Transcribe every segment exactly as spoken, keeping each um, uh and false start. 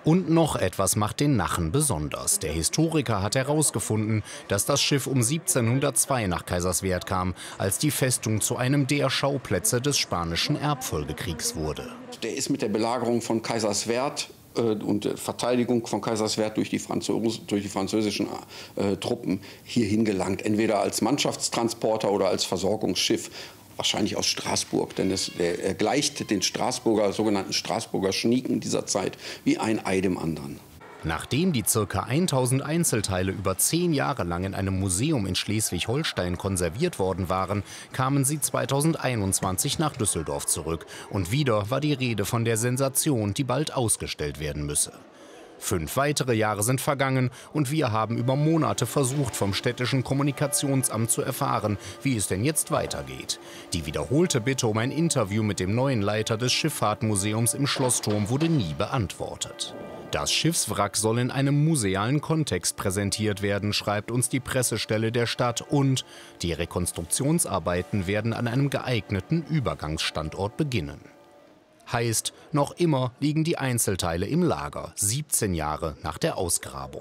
Und noch etwas macht den Nachen besonders. Der Historiker hat herausgefunden, dass das Schiff um siebzehnhundertzwei nach Kaiserswerth kam, als die Festung zu einem der Schauplätze des Spanischen Erbfolgekriegs wurde. Der ist mit der Belagerung von Kaiserswerth äh, und der Verteidigung von Kaiserswerth durch die, Französ durch die französischen äh, Truppen hierhin gelangt, entweder als Mannschaftstransporter oder als Versorgungsschiff. Wahrscheinlich aus Straßburg, denn es, er, er gleicht den Straßburger, sogenannten Straßburger Schnieken dieser Zeit wie ein Ei dem anderen. Nachdem die ca. tausend Einzelteile über zehn Jahre lang in einem Museum in Schleswig-Holstein konserviert worden waren, kamen sie zweitausendeinundzwanzig nach Düsseldorf zurück. Und wieder war die Rede von der Sensation, die bald ausgestellt werden müsse. Fünf weitere Jahre sind vergangen und wir haben über Monate versucht, vom städtischen Kommunikationsamt zu erfahren, wie es denn jetzt weitergeht. Die wiederholte Bitte um ein Interview mit dem neuen Leiter des Schifffahrtmuseums im Schlossturm wurde nie beantwortet. Das Schiffswrack soll in einem musealen Kontext präsentiert werden, schreibt uns die Pressestelle der Stadt, und die Rekonstruktionsarbeiten werden an einem geeigneten Übergangsstandort beginnen. Heißt, noch immer liegen die Einzelteile im Lager, siebzehn Jahre nach der Ausgrabung.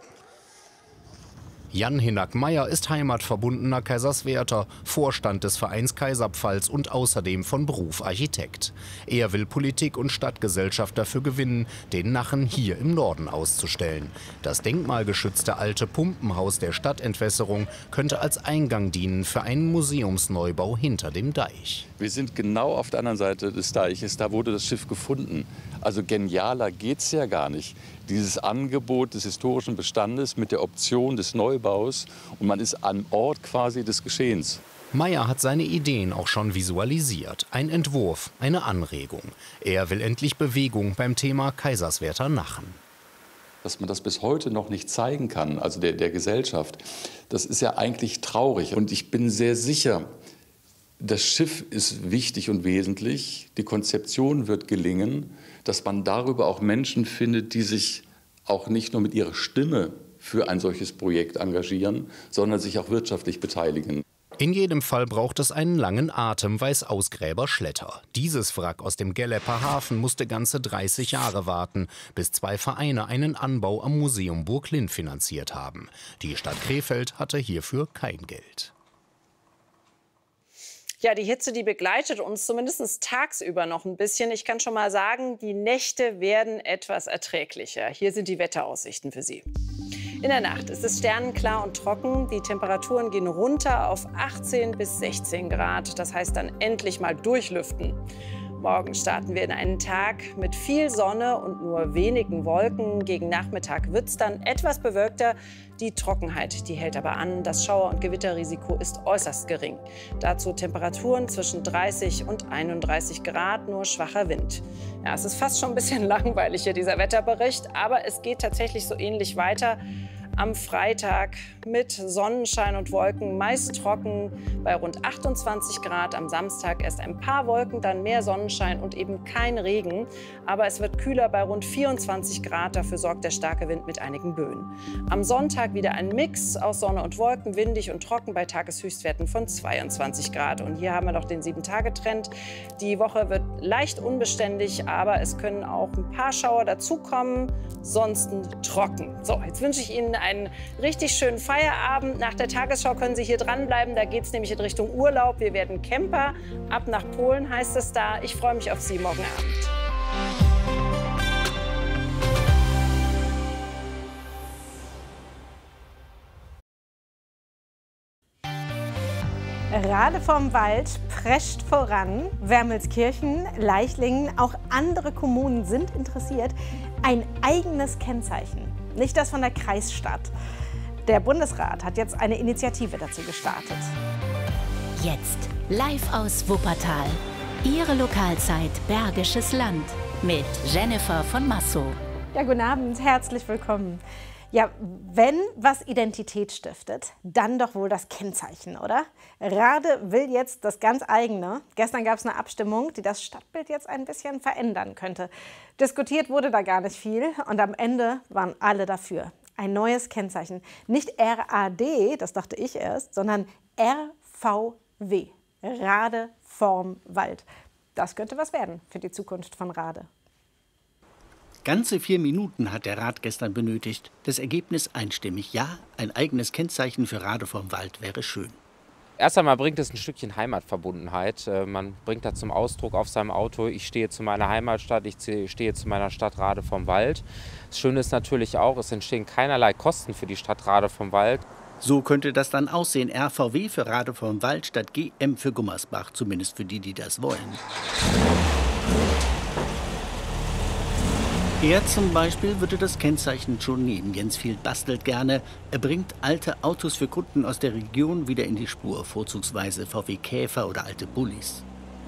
Jan Hinak-Meyer ist heimatverbundener Kaiserswerther, Vorstand des Vereins Kaiserpfalz und außerdem von Beruf Architekt. Er will Politik und Stadtgesellschaft dafür gewinnen, den Nachen hier im Norden auszustellen. Das denkmalgeschützte alte Pumpenhaus der Stadtentwässerung könnte als Eingang dienen für einen Museumsneubau hinter dem Deich. Wir sind genau auf der anderen Seite des Deiches, da wurde das Schiff gefunden. Also genialer geht's ja gar nicht. Dieses Angebot des historischen Bestandes mit der Option des Neubaus, und man ist am Ort quasi des Geschehens. Meyer hat seine Ideen auch schon visualisiert. Ein Entwurf, eine Anregung. Er will endlich Bewegung beim Thema Kaiserswerther Nachen. Dass man das bis heute noch nicht zeigen kann, also der, der Gesellschaft, das ist ja eigentlich traurig. Und ich bin sehr sicher, das Schiff ist wichtig und wesentlich, die Konzeption wird gelingen, dass man darüber auch Menschen findet, die sich auch nicht nur mit ihrer Stimme für ein solches Projekt engagieren, sondern sich auch wirtschaftlich beteiligen. In jedem Fall braucht es einen langen Atem, weiß Ausgräber Schletter. Dieses Wrack aus dem Gellepper Hafen musste ganze dreißig Jahre warten, bis zwei Vereine einen Anbau am Museum Burg Linn finanziert haben. Die Stadt Krefeld hatte hierfür kein Geld. Ja, die Hitze, die begleitet uns zumindest tagsüber noch ein bisschen. Ich kann schon mal sagen, die Nächte werden etwas erträglicher. Hier sind die Wetteraussichten für Sie. In der Nacht ist es sternenklar und trocken. Die Temperaturen gehen runter auf achtzehn bis sechzehn Grad. Das heißt dann endlich mal durchlüften. Morgen starten wir in einen Tag mit viel Sonne und nur wenigen Wolken. Gegen Nachmittag wird es dann etwas bewölkter. Die Trockenheit, die hält aber an. Das Schauer- und Gewitterrisiko ist äußerst gering. Dazu Temperaturen zwischen dreißig und einunddreißig Grad, nur schwacher Wind. Ja, es ist fast schon ein bisschen langweilig hier, dieser Wetterbericht. Aber es geht tatsächlich so ähnlich weiter. Am Freitag mit Sonnenschein und Wolken, meist trocken bei rund achtundzwanzig Grad. Am Samstag erst ein paar Wolken, dann mehr Sonnenschein und eben kein Regen. Aber es wird kühler bei rund vierundzwanzig Grad. Dafür sorgt der starke Wind mit einigen Böen. Am Sonntag wieder ein Mix aus Sonne und Wolken, windig und trocken bei Tageshöchstwerten von zweiundzwanzig Grad. Und hier haben wir noch den sieben-Tage-Trend. Die Woche wird leicht unbeständig, aber es können auch ein paar Schauer dazukommen. Sonst trocken. So, jetzt wünsche ich Ihnen einen richtig schönen Feierabend. Nach der Tagesschau können Sie hier dranbleiben. Da geht es nämlich in Richtung Urlaub. Wir werden Camper. Ab nach Polen heißt es da. Ich freue mich auf Sie morgen Abend. Rade vom Wald prescht voran. Wermelskirchen, Leichlingen, auch andere Kommunen sind interessiert. Ein eigenes Kennzeichen, nicht das von der Kreisstadt. Der Bundesrat hat jetzt eine Initiative dazu gestartet. Jetzt live aus Wuppertal. Ihre Lokalzeit Bergisches Land mit Jennifer von Massow. Ja, guten Abend, herzlich willkommen. Ja, wenn was Identität stiftet, dann doch wohl das Kennzeichen, oder? Rade will jetzt das ganz eigene. Gestern gab es eine Abstimmung, die das Stadtbild jetzt ein bisschen verändern könnte. Diskutiert wurde da gar nicht viel und am Ende waren alle dafür. Ein neues Kennzeichen. Nicht R A D, das dachte ich erst, sondern R V W. Rade vorm Wald. Das könnte was werden für die Zukunft von Rade. Ganze vier Minuten hat der Rat gestern benötigt. Das Ergebnis einstimmig. Ja, ein eigenes Kennzeichen für Rade vom Wald wäre schön. Erst einmal bringt es ein Stückchen Heimatverbundenheit. Man bringt da zum Ausdruck auf seinem Auto, ich stehe zu meiner Heimatstadt, ich stehe zu meiner Stadt Rade vom Wald. Das Schöne ist natürlich auch, es entstehen keinerlei Kosten für die Stadt Rade vom Wald. So könnte das dann aussehen. R V W für Rade vom Wald statt G M für Gummersbach. Zumindest für die, die das wollen. Er zum Beispiel würde das Kennzeichen schon nehmen. Jens Field bastelt gerne. Er bringt alte Autos für Kunden aus der Region wieder in die Spur. Vorzugsweise V W Käfer oder alte Bullis.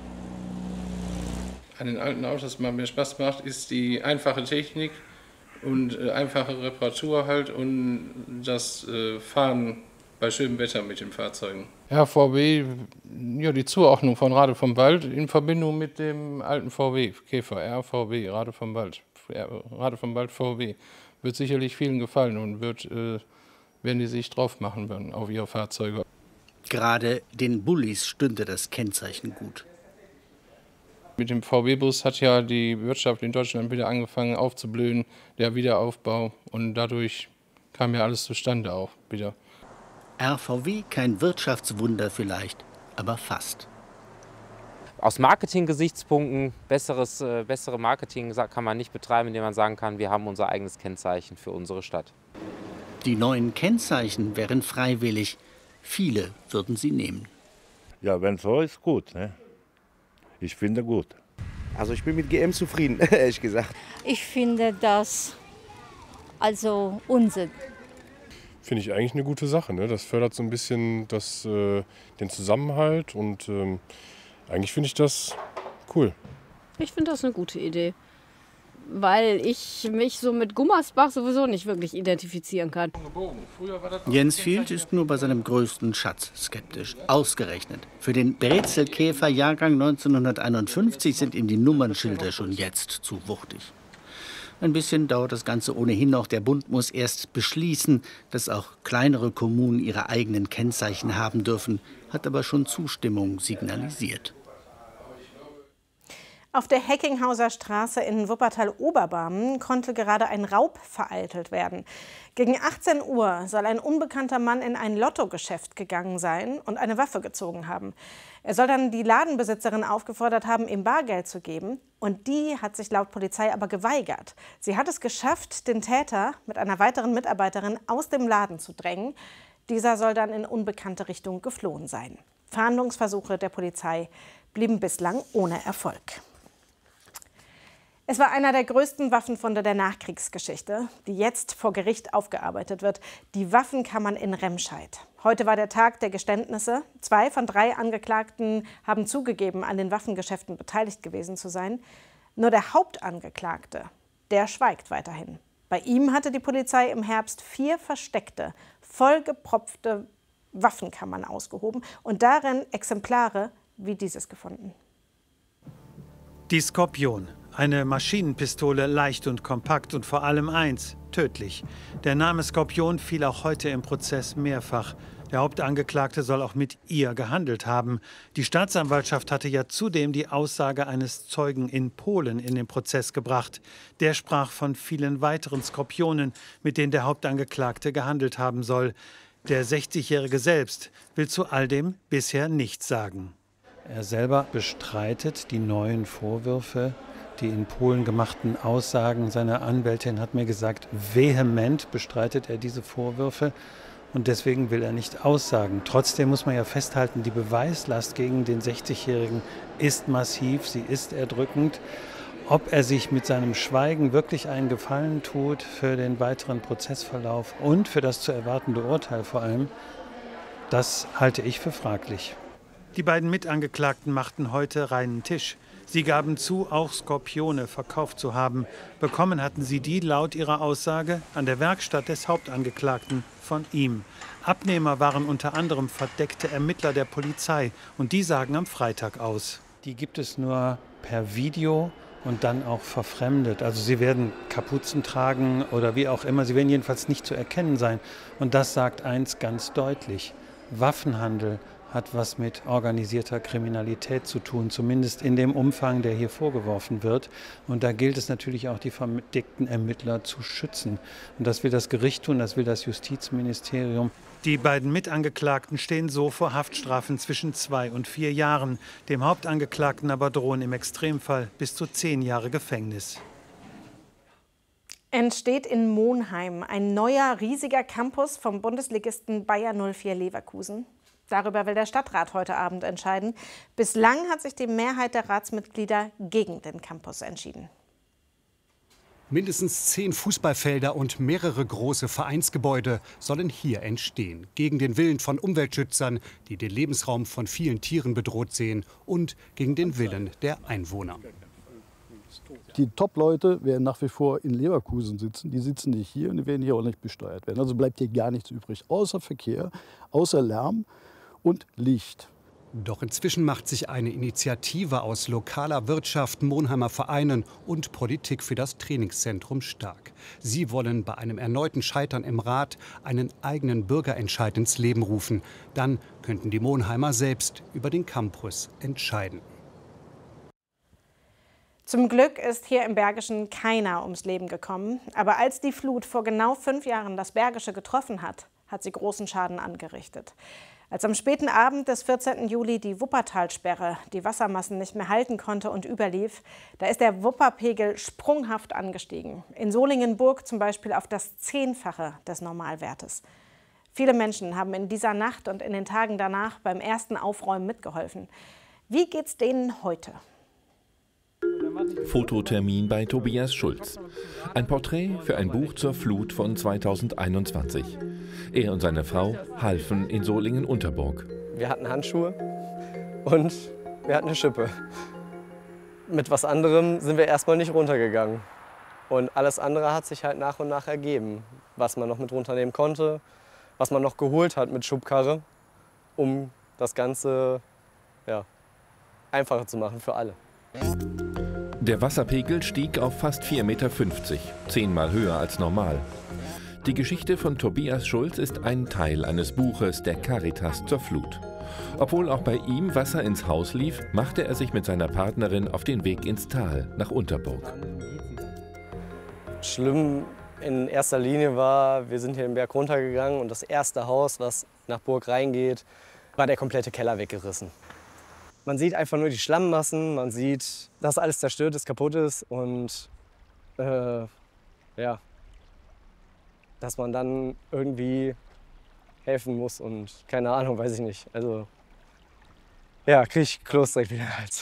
An den alten Autos, was mir Spaß macht, ist die einfache Technik und äh, einfache Reparatur halt und das äh, Fahren bei schönem Wetter mit den Fahrzeugen. R V W, ja, die Zuordnung von Rade vom Wald in Verbindung mit dem alten V W Käfer, R V W, Rade vom Wald, Rade vom Wald V W, wird sicherlich vielen gefallen und wird, äh, werden die sich drauf machen werden auf ihre Fahrzeuge. Gerade den Bullis stünde das Kennzeichen gut. Mit dem V W-Bus hat ja die Wirtschaft in Deutschland wieder angefangen aufzublühen, der Wiederaufbau. Und dadurch kam ja alles zustande auch wieder. R V W kein Wirtschaftswunder vielleicht, aber fast. Aus Marketing-Gesichtspunkten, besseres, äh, bessere Marketing kann man nicht betreiben, indem man sagen kann, wir haben unser eigenes Kennzeichen für unsere Stadt. Die neuen Kennzeichen wären freiwillig. Viele würden sie nehmen. Ja, wenn so ist, gut. Ne? Ich finde gut. Also ich bin mit G M zufrieden, ehrlich gesagt. Ich finde das also Unsinn. Finde ich eigentlich eine gute Sache. Ne? Das fördert so ein bisschen das, äh, den Zusammenhalt und ähm, eigentlich finde ich das cool. Ich finde das eine gute Idee, weil ich mich so mit Gummersbach sowieso nicht wirklich identifizieren kann. Jens Field ist nur bei seinem größten Schatz skeptisch. Ausgerechnet. Für den Brezelkäfer-Jahrgang neunzehnhunderteinundfünfzig sind ihm die Nummernschilder schon jetzt zu wuchtig. Ein bisschen dauert das Ganze ohnehin noch. Der Bund muss erst beschließen, dass auch kleinere Kommunen ihre eigenen Kennzeichen haben dürfen, hat aber schon Zustimmung signalisiert. Auf der Heckinghauser Straße in Wuppertal-Oberbarmen konnte gerade ein Raub vereitelt werden. Gegen achtzehn Uhr soll ein unbekannter Mann in ein Lottogeschäft gegangen sein und eine Waffe gezogen haben. Er soll dann die Ladenbesitzerin aufgefordert haben, ihm Bargeld zu geben. Und die hat sich laut Polizei aber geweigert. Sie hat es geschafft, den Täter mit einer weiteren Mitarbeiterin aus dem Laden zu drängen. Dieser soll dann in unbekannte Richtung geflohen sein. Fahndungsversuche der Polizei blieben bislang ohne Erfolg. Es war einer der größten Waffenfunde der Nachkriegsgeschichte, die jetzt vor Gericht aufgearbeitet wird. Die Waffenkammern in Remscheid. Heute war der Tag der Geständnisse. Zwei von drei Angeklagten haben zugegeben, an den Waffengeschäften beteiligt gewesen zu sein. Nur der Hauptangeklagte, der schweigt weiterhin. Bei ihm hatte die Polizei im Herbst vier versteckte, vollgepropfte Waffenkammern ausgehoben und darin Exemplare wie dieses gefunden. Die Skorpion. Eine Maschinenpistole, leicht und kompakt und vor allem eins, tödlich. Der Name Skorpion fiel auch heute im Prozess mehrfach. Der Hauptangeklagte soll auch mit ihr gehandelt haben. Die Staatsanwaltschaft hatte ja zudem die Aussage eines Zeugen in Polen in den Prozess gebracht. Der sprach von vielen weiteren Skorpionen, mit denen der Hauptangeklagte gehandelt haben soll. Der sechzigjährige selbst will zu all dem bisher nichts sagen. Er selber bestreitet die neuen Vorwürfe. Die in Polen gemachten Aussagen seiner Anwältin hat mir gesagt, vehement bestreitet er diese Vorwürfe und deswegen will er nicht aussagen. Trotzdem muss man ja festhalten, die Beweislast gegen den sechzigjährigen ist massiv, sie ist erdrückend. Ob er sich mit seinem Schweigen wirklich einen Gefallen tut für den weiteren Prozessverlauf und für das zu erwartende Urteil vor allem, das halte ich für fraglich. Die beiden Mitangeklagten machten heute reinen Tisch. Sie gaben zu, auch Skorpione verkauft zu haben. Bekommen hatten sie die laut ihrer Aussage an der Werkstatt des Hauptangeklagten von ihm. Abnehmer waren unter anderem verdeckte Ermittler der Polizei und die sagen am Freitag aus. Die gibt es nur per Video und dann auch verfremdet. Also sie werden Kapuzen tragen oder wie auch immer. Sie werden jedenfalls nicht zu erkennen sein. Und das sagt eins ganz deutlich. Waffenhandel hat was mit organisierter Kriminalität zu tun, zumindest in dem Umfang, der hier vorgeworfen wird. Und da gilt es natürlich auch, die verdächtigten Ermittler zu schützen. Und das will das Gericht tun, das will das Justizministerium. Die beiden Mitangeklagten stehen so vor Haftstrafen zwischen zwei und vier Jahren. Dem Hauptangeklagten aber drohen im Extremfall bis zu zehn Jahre Gefängnis. Entsteht in Monheim ein neuer, riesiger Campus vom Bundesligisten Bayer null vier Leverkusen? Darüber will der Stadtrat heute Abend entscheiden. Bislang hat sich die Mehrheit der Ratsmitglieder gegen den Campus entschieden. Mindestens zehn Fußballfelder und mehrere große Vereinsgebäude sollen hier entstehen. Gegen den Willen von Umweltschützern, die den Lebensraum von vielen Tieren bedroht sehen, und gegen den Willen der Einwohner. Die Top-Leute werden nach wie vor in Leverkusen sitzen. Die sitzen nicht hier und die werden hier auch nicht besteuert werden. Also bleibt hier gar nichts übrig, außer Verkehr, außer Lärm und Licht. Doch inzwischen macht sich eine Initiative aus lokaler Wirtschaft, Monheimer Vereinen und Politik für das Trainingszentrum stark. Sie wollen bei einem erneuten Scheitern im Rat einen eigenen Bürgerentscheid ins Leben rufen. Dann könnten die Monheimer selbst über den Campus entscheiden. Zum Glück ist hier im Bergischen keiner ums Leben gekommen. Aber als die Flut vor genau fünf Jahren das Bergische getroffen hat, hat sie großen Schaden angerichtet. Als am späten Abend des vierzehnten Juli die Wuppertalsperre die Wassermassen nicht mehr halten konnte und überlief, da ist der Wupperpegel sprunghaft angestiegen. In Solingenburg zum Beispiel auf das Zehnfache des Normalwertes. Viele Menschen haben in dieser Nacht und in den Tagen danach beim ersten Aufräumen mitgeholfen. Wie geht's denen heute? Fototermin bei Tobias Schulz. Ein Porträt für ein Buch zur Flut von zweitausendeinundzwanzig. Er und seine Frau halfen in Solingen-Unterburg. Wir hatten Handschuhe und wir hatten eine Schippe. Mit was anderem sind wir erstmal nicht runtergegangen. Und alles andere hat sich halt nach und nach ergeben. Was man noch mit runternehmen konnte, was man noch geholt hat mit Schubkarre, um das Ganze ja, einfacher zu machen für alle. Der Wasserpegel stieg auf fast vier Meter fünfzig, zehnmal höher als normal. Die Geschichte von Tobias Schulz ist ein Teil eines Buches der Caritas zur Flut. Obwohl auch bei ihm Wasser ins Haus lief, machte er sich mit seiner Partnerin auf den Weg ins Tal, nach Unterburg. Schlimm in erster Linie war, wir sind hier den Berg runtergegangen und das erste Haus, was nach Burg reingeht, war der komplette Keller weggerissen. Man sieht einfach nur die Schlammmassen, man sieht, dass alles zerstört ist, kaputt ist und äh, ja, dass man dann irgendwie helfen muss und keine Ahnung, weiß ich nicht. Also ja, kriege ich Kloß direkt wieder Hals.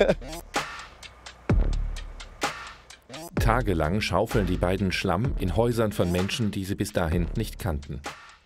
Tagelang schaufeln die beiden Schlamm in Häusern von Menschen, die sie bis dahin nicht kannten.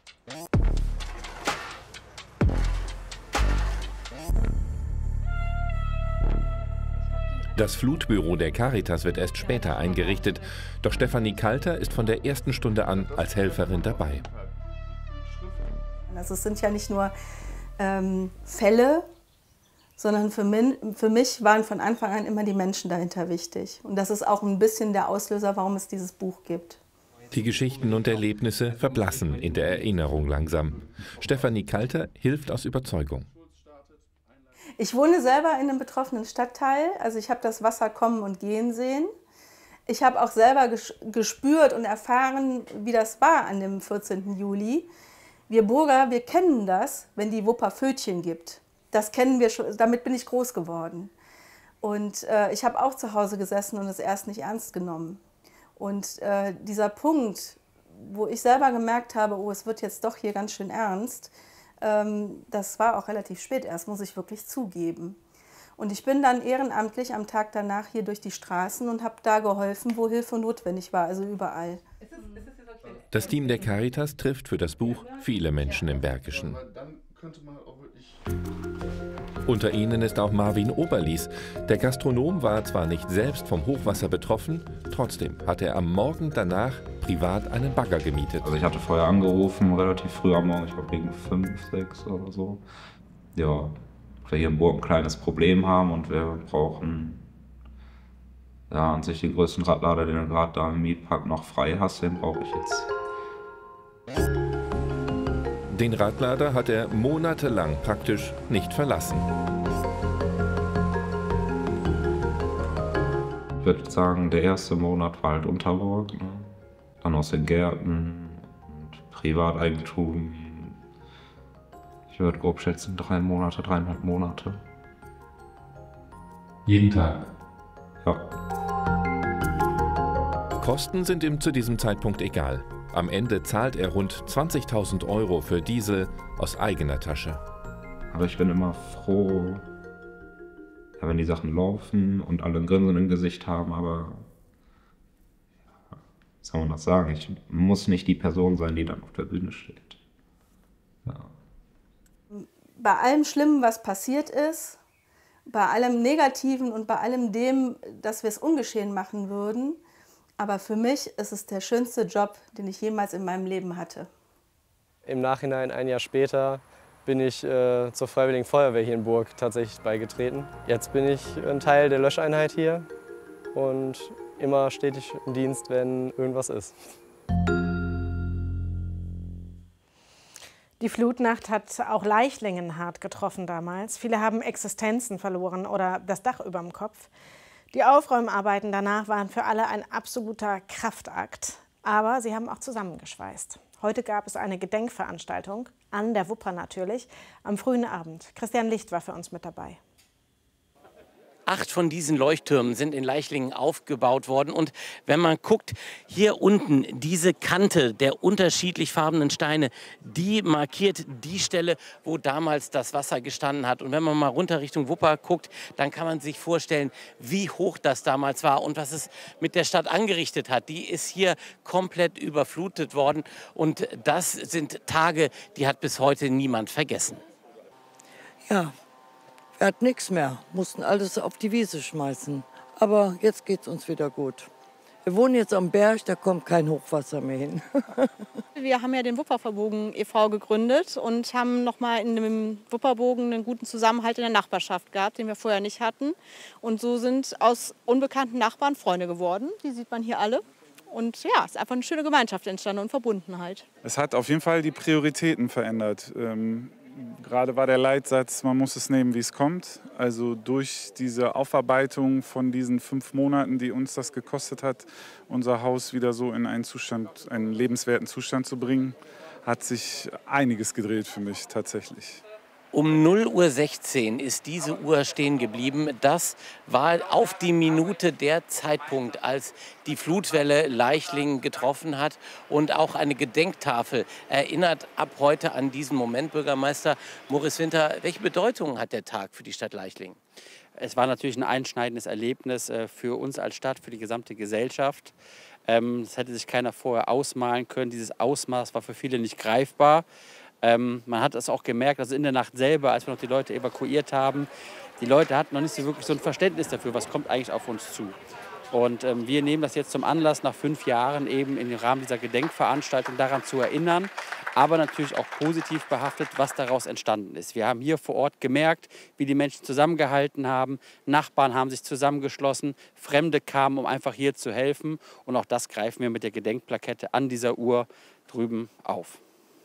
Das Flutbüro der Caritas wird erst später eingerichtet, doch Stefanie Kalter ist von der ersten Stunde an als Helferin dabei. Also es sind ja nicht nur ähm, Fälle, sondern für, min, für mich waren von Anfang an immer die Menschen dahinter wichtig. Und das ist auch ein bisschen der Auslöser, warum es dieses Buch gibt. Die Geschichten und Erlebnisse verblassen in der Erinnerung langsam. Stefanie Kalter hilft aus Überzeugung. Ich wohne selber in einem betroffenen Stadtteil, also ich habe das Wasser kommen und gehen sehen. Ich habe auch selber gespürt und erfahren, wie das war an dem vierzehnten Juli. Wir Burger, wir kennen das, wenn die Wupper Pfötchen gibt. Das kennen wir schon, damit bin ich groß geworden. Und äh, ich habe auch zu Hause gesessen und es erst nicht ernst genommen. Und äh, dieser Punkt, wo ich selber gemerkt habe, oh, es wird jetzt doch hier ganz schön ernst, das war auch relativ spät erst, muss ich wirklich zugeben. Und ich bin dann ehrenamtlich am Tag danach hier durch die Straßen und habe da geholfen, wo Hilfe notwendig war, also überall. Das Team der Caritas trifft für das Buch viele Menschen im Bergischen. Unter ihnen ist auch Marvin Oberlies. Der Gastronom war zwar nicht selbst vom Hochwasser betroffen, trotzdem hat er am Morgen danach privat einen Bagger gemietet. Also ich hatte vorher angerufen, relativ früh am Morgen, ich glaube gegen fünf, sechs oder so. Ja, wir hier in Burg ein kleines Problem haben und wir brauchen ja an sich den größten Radlader, den du gerade da im Mietpark noch frei hast, den brauche ich jetzt. Den Radlader hat er monatelang praktisch nicht verlassen. Ich würde sagen, der erste Monat war halt Unterburg, ne? Dann aus den Gärten und Privateigentum. Ich würde grob schätzen, drei Monate, dreieinhalb Monate. Jeden Tag? Ja. Kosten sind ihm zu diesem Zeitpunkt egal. Am Ende zahlt er rund zwanzigtausend Euro für Diesel aus eigener Tasche. Aber ich bin immer froh, ja, wenn die Sachen laufen und alle ein Grinsen im Gesicht haben, aber ja, wie soll man das sagen? Ich muss nicht die Person sein, die dann auf der Bühne steht. Ja. Bei allem Schlimmen, was passiert ist, bei allem Negativen und bei allem dem, dass wir es ungeschehen machen würden, aber für mich ist es der schönste Job, den ich jemals in meinem Leben hatte. Im Nachhinein, ein Jahr später, bin ich äh, zur Freiwilligen Feuerwehr hier in Burg tatsächlich beigetreten. Jetzt bin ich ein Teil der Löscheinheit hier und immer stetig im Dienst, wenn irgendwas ist. Die Flutnacht hat auch Leichlingen hart getroffen damals. Viele haben Existenzen verloren oder das Dach über dem Kopf. Die Aufräumarbeiten danach waren für alle ein absoluter Kraftakt. Aber sie haben auch zusammengeschweißt. Heute gab es eine Gedenkveranstaltung, an der Wupper natürlich, am frühen Abend. Christian Licht war für uns mit dabei. Acht von diesen Leuchttürmen sind in Leichlingen aufgebaut worden. Und wenn man guckt, hier unten diese Kante der unterschiedlich farbenen Steine, die markiert die Stelle, wo damals das Wasser gestanden hat. Und wenn man mal runter Richtung Wupper guckt, dann kann man sich vorstellen, wie hoch das damals war und was es mit der Stadt angerichtet hat. Die ist hier komplett überflutet worden. Und das sind Tage, die hat bis heute niemand vergessen. Ja. Wir hatten nichts mehr, mussten alles auf die Wiese schmeißen. Aber jetzt geht es uns wieder gut. Wir wohnen jetzt am Berg, da kommt kein Hochwasser mehr hin. Wir haben ja den Wupperverbogen e V gegründet und haben noch mal in dem Wupperbogen einen guten Zusammenhalt in der Nachbarschaft gehabt, den wir vorher nicht hatten. Und so sind aus unbekannten Nachbarn Freunde geworden. Die sieht man hier alle. Und ja, es ist einfach eine schöne Gemeinschaft entstanden und Verbundenheit. Es hat auf jeden Fall die Prioritäten verändert. Ähm Gerade war der Leitsatz, man muss es nehmen, wie es kommt. Also durch diese Aufarbeitung von diesen fünf Monaten, die uns das gekostet hat, unser Haus wieder so in einen Zustand, einen lebenswerten Zustand zu bringen, hat sich einiges gedreht für mich tatsächlich. Um null Uhr sechzehn ist diese Uhr stehen geblieben. Das war auf die Minute der Zeitpunkt, als die Flutwelle Leichlingen getroffen hat. Und auch eine Gedenktafel erinnert ab heute an diesen Moment. Bürgermeister Moritz Winter, welche Bedeutung hat der Tag für die Stadt Leichlingen? Es war natürlich ein einschneidendes Erlebnis für uns als Stadt, für die gesamte Gesellschaft. Das hätte sich keiner vorher ausmalen können. Dieses Ausmaß war für viele nicht greifbar. Ähm, man hat es auch gemerkt, also in der Nacht selber, als wir noch die Leute evakuiert haben, die Leute hatten noch nicht so wirklich so ein Verständnis dafür, was kommt eigentlich auf uns zu. Und ähm, wir nehmen das jetzt zum Anlass, nach fünf Jahren eben im Rahmen dieser Gedenkveranstaltung daran zu erinnern, aber natürlich auch positiv behaftet, was daraus entstanden ist. Wir haben hier vor Ort gemerkt, wie die Menschen zusammengehalten haben, Nachbarn haben sich zusammengeschlossen, Fremde kamen, um einfach hier zu helfen. Und auch das greifen wir mit der Gedenkplakette an dieser Uhr drüben auf.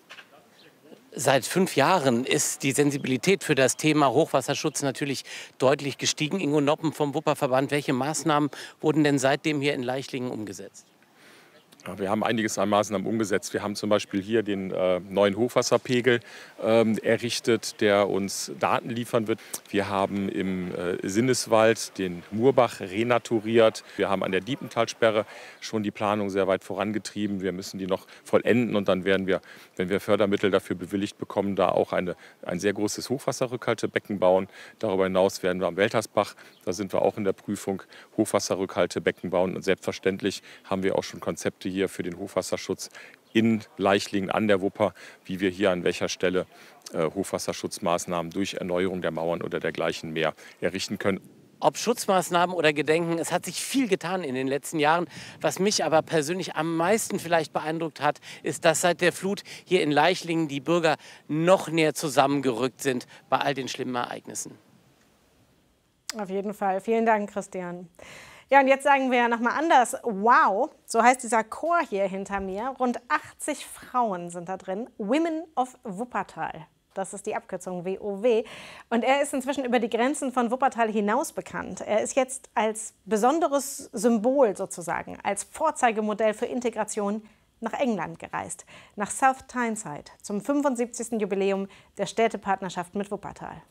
Seit fünf Jahren ist die Sensibilität für das Thema Hochwasserschutz natürlich deutlich gestiegen. Ingo Noppen vom Wupperverband, welche Maßnahmen wurden denn seitdem hier in Leichlingen umgesetzt? Ja, wir haben einiges an Maßnahmen umgesetzt. Wir haben zum Beispiel hier den äh, neuen Hochwasserpegel ähm, errichtet, der uns Daten liefern wird. Wir haben im äh, Sinneswald den Murbach renaturiert. Wir haben an der Diepentalsperre schon die Planung sehr weit vorangetrieben. Wir müssen die noch vollenden und dann werden wir, wenn wir Fördermittel dafür bewilligt bekommen, da auch eine, ein sehr großes Hochwasserrückhaltebecken bauen. Darüber hinaus werden wir am Weltersbach, da sind wir auch in der Prüfung, Hochwasserrückhaltebecken bauen. Und selbstverständlich haben wir auch schon Konzepte hier für den Hochwasserschutz in Leichlingen an der Wupper, wie wir hier an welcher Stelle äh, Hochwasserschutzmaßnahmen durch Erneuerung der Mauern oder dergleichen mehr errichten können. Ob Schutzmaßnahmen oder Gedenken, es hat sich viel getan in den letzten Jahren. Was mich aber persönlich am meisten vielleicht beeindruckt hat, ist, dass seit der Flut hier in Leichlingen die Bürger noch näher zusammengerückt sind bei all den schlimmen Ereignissen. Auf jeden Fall. Vielen Dank, Christian. Ja, und jetzt sagen wir ja nochmal anders. Wow, so heißt dieser Chor hier hinter mir. Rund achtzig Frauen sind da drin. Women of Wuppertal. Das ist die Abkürzung W O W. Und er ist inzwischen über die Grenzen von Wuppertal hinaus bekannt. Er ist jetzt als besonderes Symbol sozusagen, als Vorzeigemodell für Integration nach England gereist. Nach South Tyneside zum fünfundsiebzigsten Jubiläum der Städtepartnerschaft mit Wuppertal.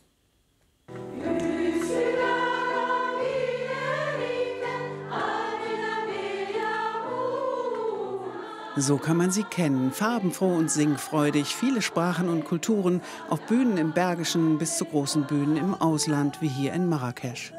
So kann man sie kennen, farbenfroh und singfreudig, viele Sprachen und Kulturen, auf Bühnen im Bergischen bis zu großen Bühnen im Ausland, wie hier in Marrakesch.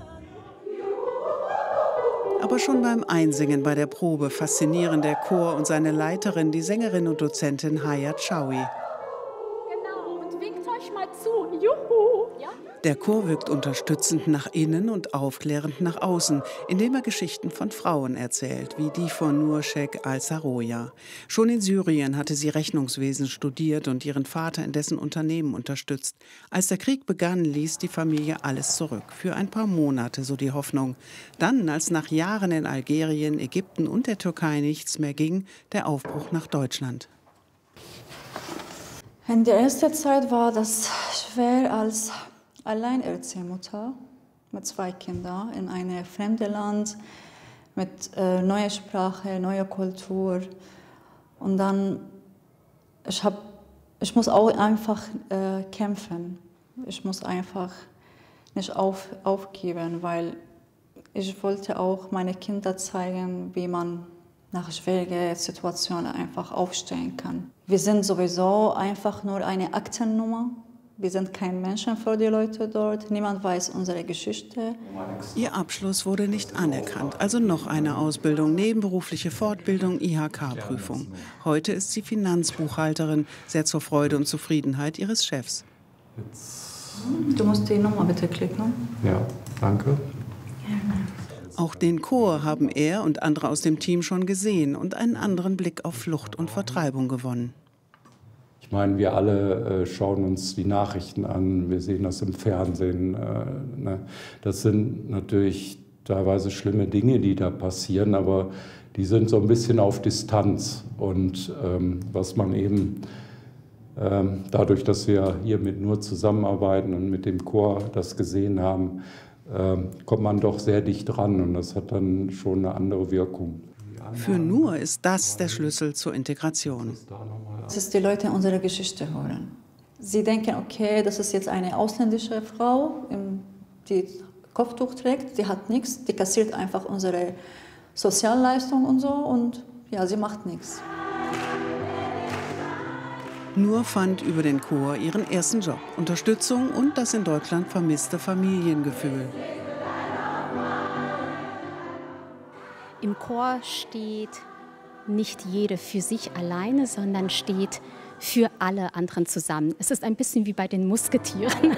Aber schon beim Einsingen bei der Probe faszinieren der Chor und seine Leiterin, die Sängerin und Dozentin Hayat Chaoui. Genau, und winkt euch mal zu, juhu! Ja? Der Chor wirkt unterstützend nach innen und aufklärend nach außen, indem er Geschichten von Frauen erzählt, wie die von Nurshek al-Saroya. Schon in Syrien hatte sie Rechnungswesen studiert und ihren Vater in dessen Unternehmen unterstützt. Als der Krieg begann, ließ die Familie alles zurück. Für ein paar Monate, so die Hoffnung. Dann, als nach Jahren in Algerien, Ägypten und der Türkei nichts mehr ging, der Aufbruch nach Deutschland. In der ersten Zeit war das schwer als Alleinerziehmutter mit zwei Kindern in einem fremden Land, mit äh, neuer Sprache, neuer Kultur. Und dann, ich, hab, ich muss auch einfach äh, kämpfen. Ich muss einfach nicht auf, aufgeben, weil ich wollte auch meine Kinder zeigen, wie man nach schwierigen Situationen einfach aufstehen kann. Wir sind sowieso einfach nur eine Aktennummer. Wir sind kein Menschen für die Leute dort. Niemand weiß unsere Geschichte. Ihr Abschluss wurde nicht anerkannt. Also noch eine Ausbildung, nebenberufliche Fortbildung, I H K-Prüfung. Heute ist sie Finanzbuchhalterin, sehr zur Freude und Zufriedenheit ihres Chefs. Du musst die Nummer bitte klicken. Ja, danke. Auch den Chor haben er und andere aus dem Team schon gesehen und einen anderen Blick auf Flucht und Vertreibung gewonnen. Ich meine, wir alle äh, schauen uns die Nachrichten an, wir sehen das im Fernsehen. Äh, ne? Das sind natürlich teilweise schlimme Dinge, die da passieren, aber die sind so ein bisschen auf Distanz. Und ähm, was man eben ähm, dadurch, dass wir hier mit Nur zusammenarbeiten und mit dem Chor das gesehen haben, ähm, kommt man doch sehr dicht dran und das hat dann schon eine andere Wirkung. Für Nur ist das der Schlüssel zur Integration. Dass die Leute unsere Geschichte hören. Sie denken, okay, das ist jetzt eine ausländische Frau, die Kopftuch trägt, die hat nichts, die kassiert einfach unsere Sozialleistung und so und ja, sie macht nichts. Nur fand über den Chor ihren ersten Job, Unterstützung und das in Deutschland vermisste Familiengefühl. Im Chor steht nicht jede für sich alleine, sondern steht für alle anderen zusammen. Es ist ein bisschen wie bei den Musketieren.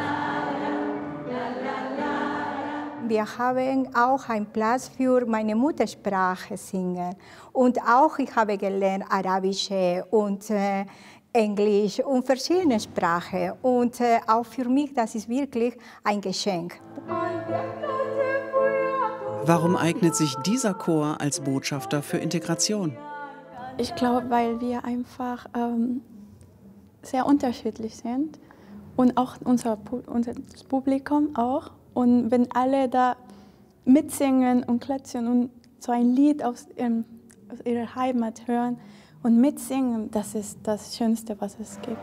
Wir haben auch einen Platz für meine Muttersprache singen. Und auch ich habe gelernt Arabische und äh, Englisch und verschiedene Sprachen. Und äh, auch für mich, das ist wirklich ein Geschenk. Warum eignet sich dieser Chor als Botschafter für Integration? Ich glaube, weil wir einfach ähm, sehr unterschiedlich sind und auch unser, unser Publikum auch. Und wenn alle da mitsingen und klatschen und so ein Lied aus, ähm, aus ihrer Heimat hören und mitsingen, das ist das Schönste, was es gibt.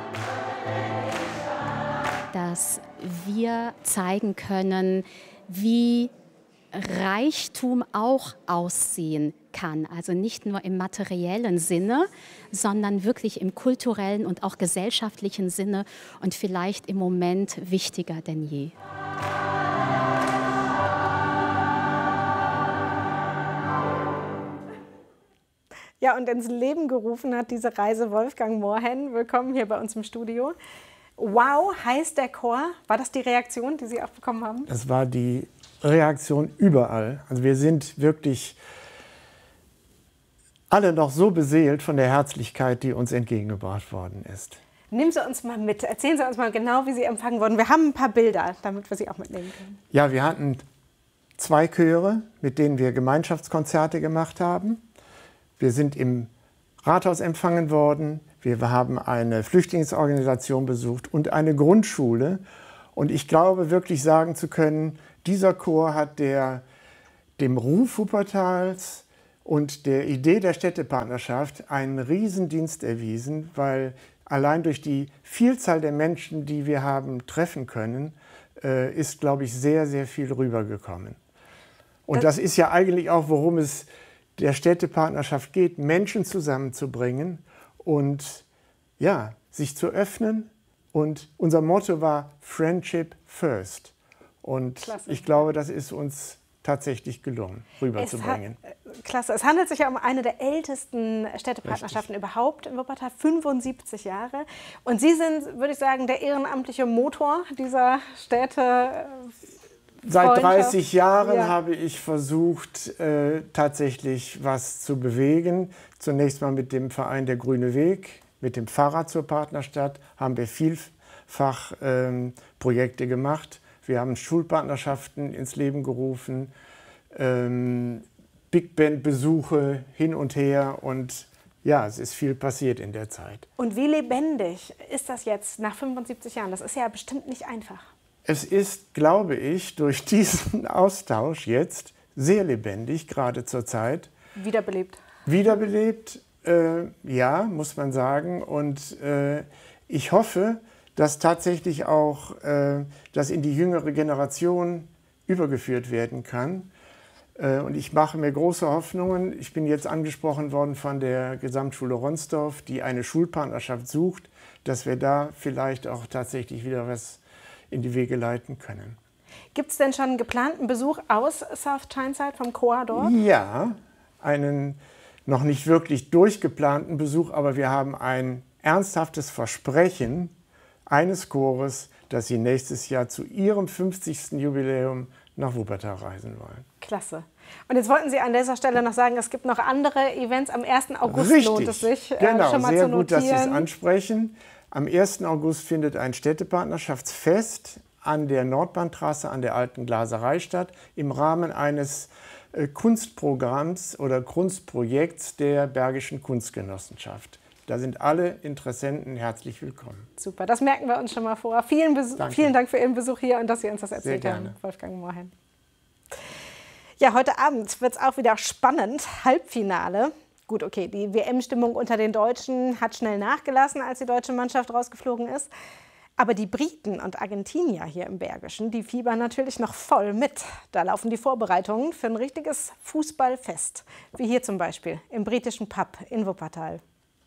Dass wir zeigen können, wie Reichtum auch aussehen kann. Also nicht nur im materiellen Sinne, sondern wirklich im kulturellen und auch gesellschaftlichen Sinne und vielleicht im Moment wichtiger denn je. Ja, und ins Leben gerufen hat diese Reise Wolfgang Mohrhen. Willkommen hier bei uns im Studio. Wow, heißt der Chor. War das die Reaktion, die Sie auch bekommen haben? Das war die Reaktion überall. Also wir sind wirklich alle noch so beseelt von der Herzlichkeit, die uns entgegengebracht worden ist. Nehmen Sie uns mal mit. Erzählen Sie uns mal genau, wie Sie empfangen wurden. Wir haben ein paar Bilder, damit wir Sie auch mitnehmen können. Ja, wir hatten zwei Chöre, mit denen wir Gemeinschaftskonzerte gemacht haben. Wir sind im Rathaus empfangen worden. Wir haben eine Flüchtlingsorganisation besucht und eine Grundschule. Und ich glaube wirklich sagen zu können, dieser Chor hat der, dem Ruf Wuppertals und der Idee der Städtepartnerschaft einen Riesendienst erwiesen, weil allein durch die Vielzahl der Menschen, die wir haben treffen können, äh, ist, glaube ich, sehr, sehr viel rübergekommen. Und das ist ja eigentlich auch, worum es der Städtepartnerschaft geht, Menschen zusammenzubringen und ja, sich zu öffnen. Und unser Motto war Friendship First. Und Klasse. Ich glaube, das ist uns tatsächlich gelungen, rüberzubringen. Es hat, klasse. Es handelt sich ja um eine der ältesten Städtepartnerschaften Richtig. überhaupt in Wuppertal, fünfundsiebzig Jahre. Und Sie sind, würde ich sagen, der ehrenamtliche Motor dieser Städte. Seit dreißig Jahren ja. habe ich versucht, äh, tatsächlich was zu bewegen. Zunächst mal mit dem Verein Der Grüne Weg, mit dem Fahrrad zur Partnerstadt haben wir vielfach ähm, Projekte gemacht. Wir haben Schulpartnerschaften ins Leben gerufen, ähm, Big Band-Besuche hin und her und ja, es ist viel passiert in der Zeit. Und wie lebendig ist das jetzt nach fünfundsiebzig Jahren? Das ist ja bestimmt nicht einfach. Es ist, glaube ich, durch diesen Austausch jetzt sehr lebendig, gerade zur Zeit. Wiederbelebt. Wiederbelebt, äh, ja, muss man sagen. Und äh, ich hoffe, dass tatsächlich auch äh, das in die jüngere Generation übergeführt werden kann. Äh, und ich mache mir große Hoffnungen. Ich bin jetzt angesprochen worden von der Gesamtschule Ronsdorf, die eine Schulpartnerschaft sucht, dass wir da vielleicht auch tatsächlich wieder was in die Wege leiten können. Gibt es denn schon einen geplanten Besuch aus South Tyneside vom Chor dort? Ja, einen noch nicht wirklich durchgeplanten Besuch, aber wir haben ein ernsthaftes Versprechen eines Chores, dass sie nächstes Jahr zu ihrem fünfzigsten Jubiläum nach Wuppertal reisen wollen. Klasse. Und jetzt wollten Sie an dieser Stelle noch sagen, es gibt noch andere Events. Am ersten August Richtig. lohnt es sich, genau, äh, schon mal sehr zu notieren. gut, dass Sie es ansprechen. Am ersten August findet ein Städtepartnerschaftsfest an der Nordbahntrasse an der Alten Glaserei statt, im Rahmen eines äh, Kunstprogramms oder Kunstprojekts der Bergischen Kunstgenossenschaft. Da sind alle Interessenten herzlich willkommen. Super, das merken wir uns schon mal vor. Vielen, vielen Dank für Ihren Besuch hier und dass Sie uns das erzählt Sehr haben, gerne. Wolfgang Mohrhen. Ja, heute Abend wird es auch wieder spannend. Halbfinale. Gut, okay, die W M-Stimmung unter den Deutschen hat schnell nachgelassen, als die deutsche Mannschaft rausgeflogen ist. Aber die Briten und Argentinier hier im Bergischen, die fiebern natürlich noch voll mit. Da laufen die Vorbereitungen für ein richtiges Fußballfest. Wie hier zum Beispiel im britischen Pub in Wuppertal.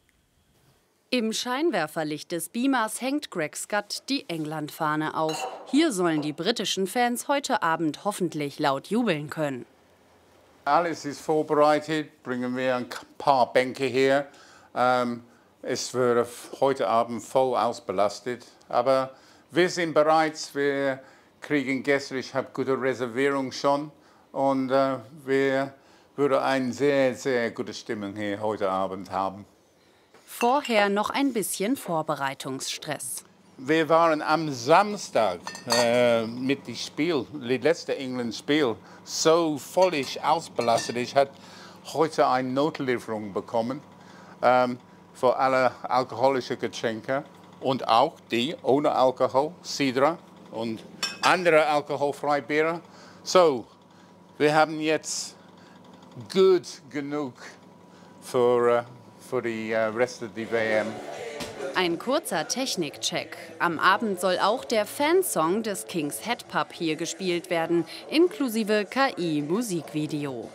Im Scheinwerferlicht des Beamers hängt Greg Scott die England-Fahne auf. Hier sollen die britischen Fans heute Abend hoffentlich laut jubeln können. Alles ist vorbereitet, bringen wir ein paar Bänke hier. Ähm, es wird heute Abend voll ausbelastet, aber wir sind bereit, wir kriegen Gäste, ich habe gute Reservierung schon und äh, wir würden eine sehr, sehr gute Stimmung hier heute Abend haben. Vorher noch ein bisschen Vorbereitungsstress. Wir waren am Samstag äh, mit dem Spiel, das letzte England-Spiel, so völlig ausbelastet. Ich habe heute eine Notlieferung bekommen ähm, für alle alkoholischen Getränke und auch die ohne Alkohol, Cidra und andere alkoholfreie Biere. So, wir haben jetzt gut genug für, äh, für die äh, Rest der W M. Ein kurzer Technikcheck. Am Abend soll auch der Fansong des King's Head Pub hier gespielt werden, inklusive K I-Musikvideo.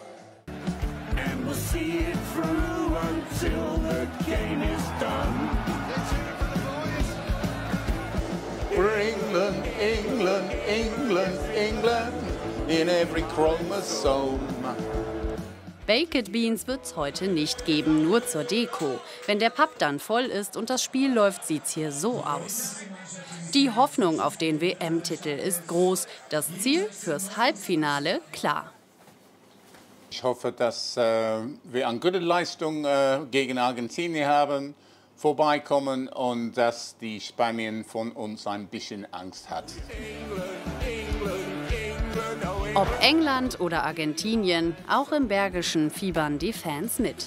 England, England, England, England, in every chromosome. Baked Beans wird's heute nicht geben, nur zur Deko. Wenn der Pub dann voll ist und das Spiel läuft, sieht's hier so aus. Die Hoffnung auf den W M-Titel ist groß, das Ziel fürs Halbfinale klar. Ich hoffe, dass äh, wir eine gute Leistung äh, gegen Argentinien haben, vorbeikommen und dass die Spanien von uns ein bisschen Angst hat. Ob England oder Argentinien, auch im Bergischen fiebern die Fans mit.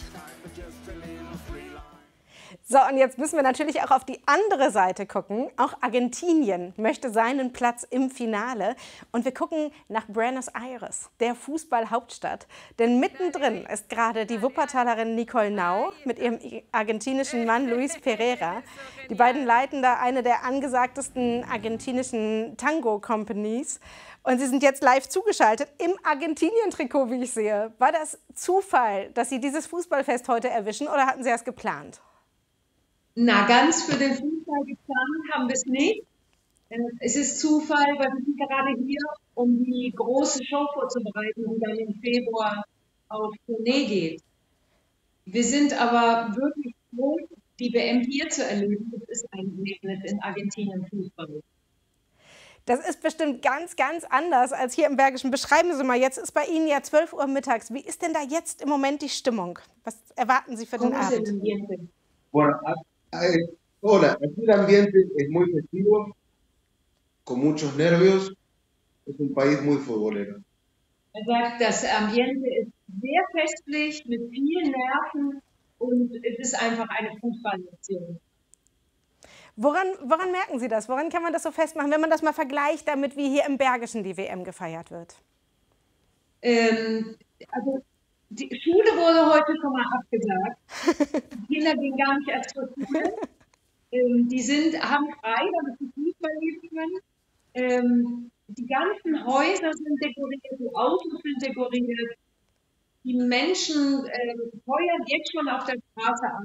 So, und jetzt müssen wir natürlich auch auf die andere Seite gucken. Auch Argentinien möchte seinen Platz im Finale. Und wir gucken nach Buenos Aires, der Fußballhauptstadt. Denn mittendrin ist gerade die Wuppertalerin Nicole Nau mit ihrem argentinischen Mann Luis Pereira. Die beiden leiten da eine der angesagtesten argentinischen Tango-Companies. Und sie sind jetzt live zugeschaltet im Argentinien-Trikot, wie ich sehe. War das Zufall, dass Sie dieses Fußballfest heute erwischen, oder hatten Sie das geplant? Na, ganz für den Fußball geplant haben wir es nicht. Es ist Zufall, weil wir sind gerade hier, um die große Show vorzubereiten, die dann im Februar auf Tournee geht. Wir sind aber wirklich froh, die W M hier zu erleben. Das ist ein Erlebnis in Argentinien Fußball. Das ist bestimmt ganz, ganz anders als hier im Bergischen. Beschreiben Sie mal, jetzt ist bei Ihnen ja zwölf Uhr mittags. Wie ist denn da jetzt im Moment die Stimmung? Was erwarten Sie für den Abend? Bueno, eh, hola, aquí el ambiente es muy festivo, con muchos nervios, es un país muy futbolero. Er sagt, das Ambiente ist sehr festlich, mit vielen Nerven und es ist einfach eine Fußballnation. Woran, woran merken Sie das? Woran kann man das so festmachen, wenn man das mal vergleicht damit, wie hier im Bergischen die W M gefeiert wird? Ähm, also die Schule wurde heute schon mal abgesagt. Die Kinder gehen gar nicht erst zur Schule. Ähm, die sind, haben frei, damit sie Fußball leben können. Ähm, die ganzen Häuser sind dekoriert, die Autos sind dekoriert. Die Menschen äh, feuern jetzt schon auf der Straße an.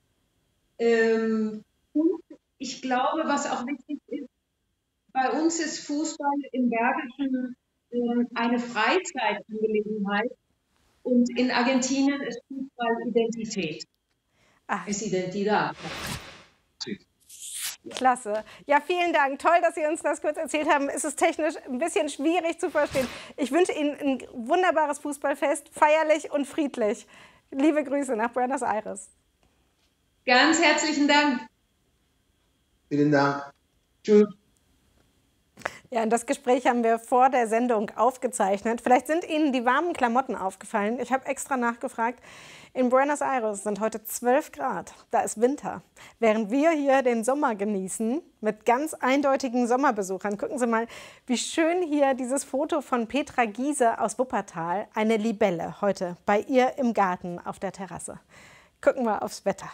Ähm, und ich glaube, was auch wichtig ist, bei uns ist Fußball im Bergischen äh, eine Freizeitangelegenheit. Und in Argentinien ist Fußball Identität. Ach. Es Identidad. Klasse. Ja, vielen Dank. Toll, dass Sie uns das kurz erzählt haben. Es ist technisch ein bisschen schwierig zu verstehen. Ich wünsche Ihnen ein wunderbares Fußballfest, feierlich und friedlich. Liebe Grüße nach Buenos Aires. Ganz herzlichen Dank. Vielen Dank. Tschüss. Ja, und das Gespräch haben wir vor der Sendung aufgezeichnet. Vielleicht sind Ihnen die warmen Klamotten aufgefallen. Ich habe extra nachgefragt. In Buenos Aires sind heute zwölf Grad. Da ist Winter. Während wir hier den Sommer genießen mit ganz eindeutigen Sommerbesuchern. Gucken Sie mal, wie schön hier dieses Foto von Petra Giese aus Wuppertal. Eine Libelle heute bei ihr im Garten auf der Terrasse. Gucken wir aufs Wetter.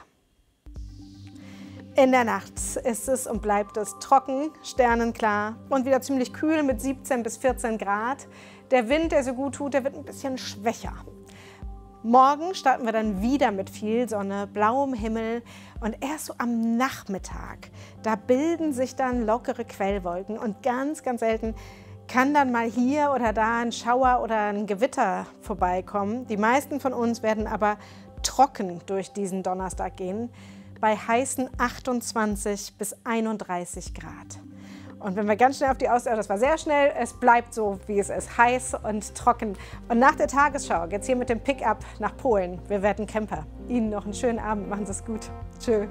In der Nacht ist es und bleibt es trocken, sternenklar und wieder ziemlich kühl mit siebzehn bis vierzehn Grad. Der Wind, der so gut tut, der wird ein bisschen schwächer. Morgen starten wir dann wieder mit viel Sonne, blauem Himmel und erst so am Nachmittag, da bilden sich dann lockere Quellwolken und ganz, ganz selten kann dann mal hier oder da ein Schauer oder ein Gewitter vorbeikommen. Die meisten von uns werden aber trocken durch diesen Donnerstag gehen, bei heißen achtundzwanzig bis einunddreißig Grad. Und wenn wir ganz schnell auf die Aussicht, das war sehr schnell, es bleibt so, wie es ist, heiß und trocken. Und nach der Tagesschau geht's hier mit dem Pickup nach Polen. Wir werden Camper. Ihnen noch einen schönen Abend, machen Sie es gut. Tschö.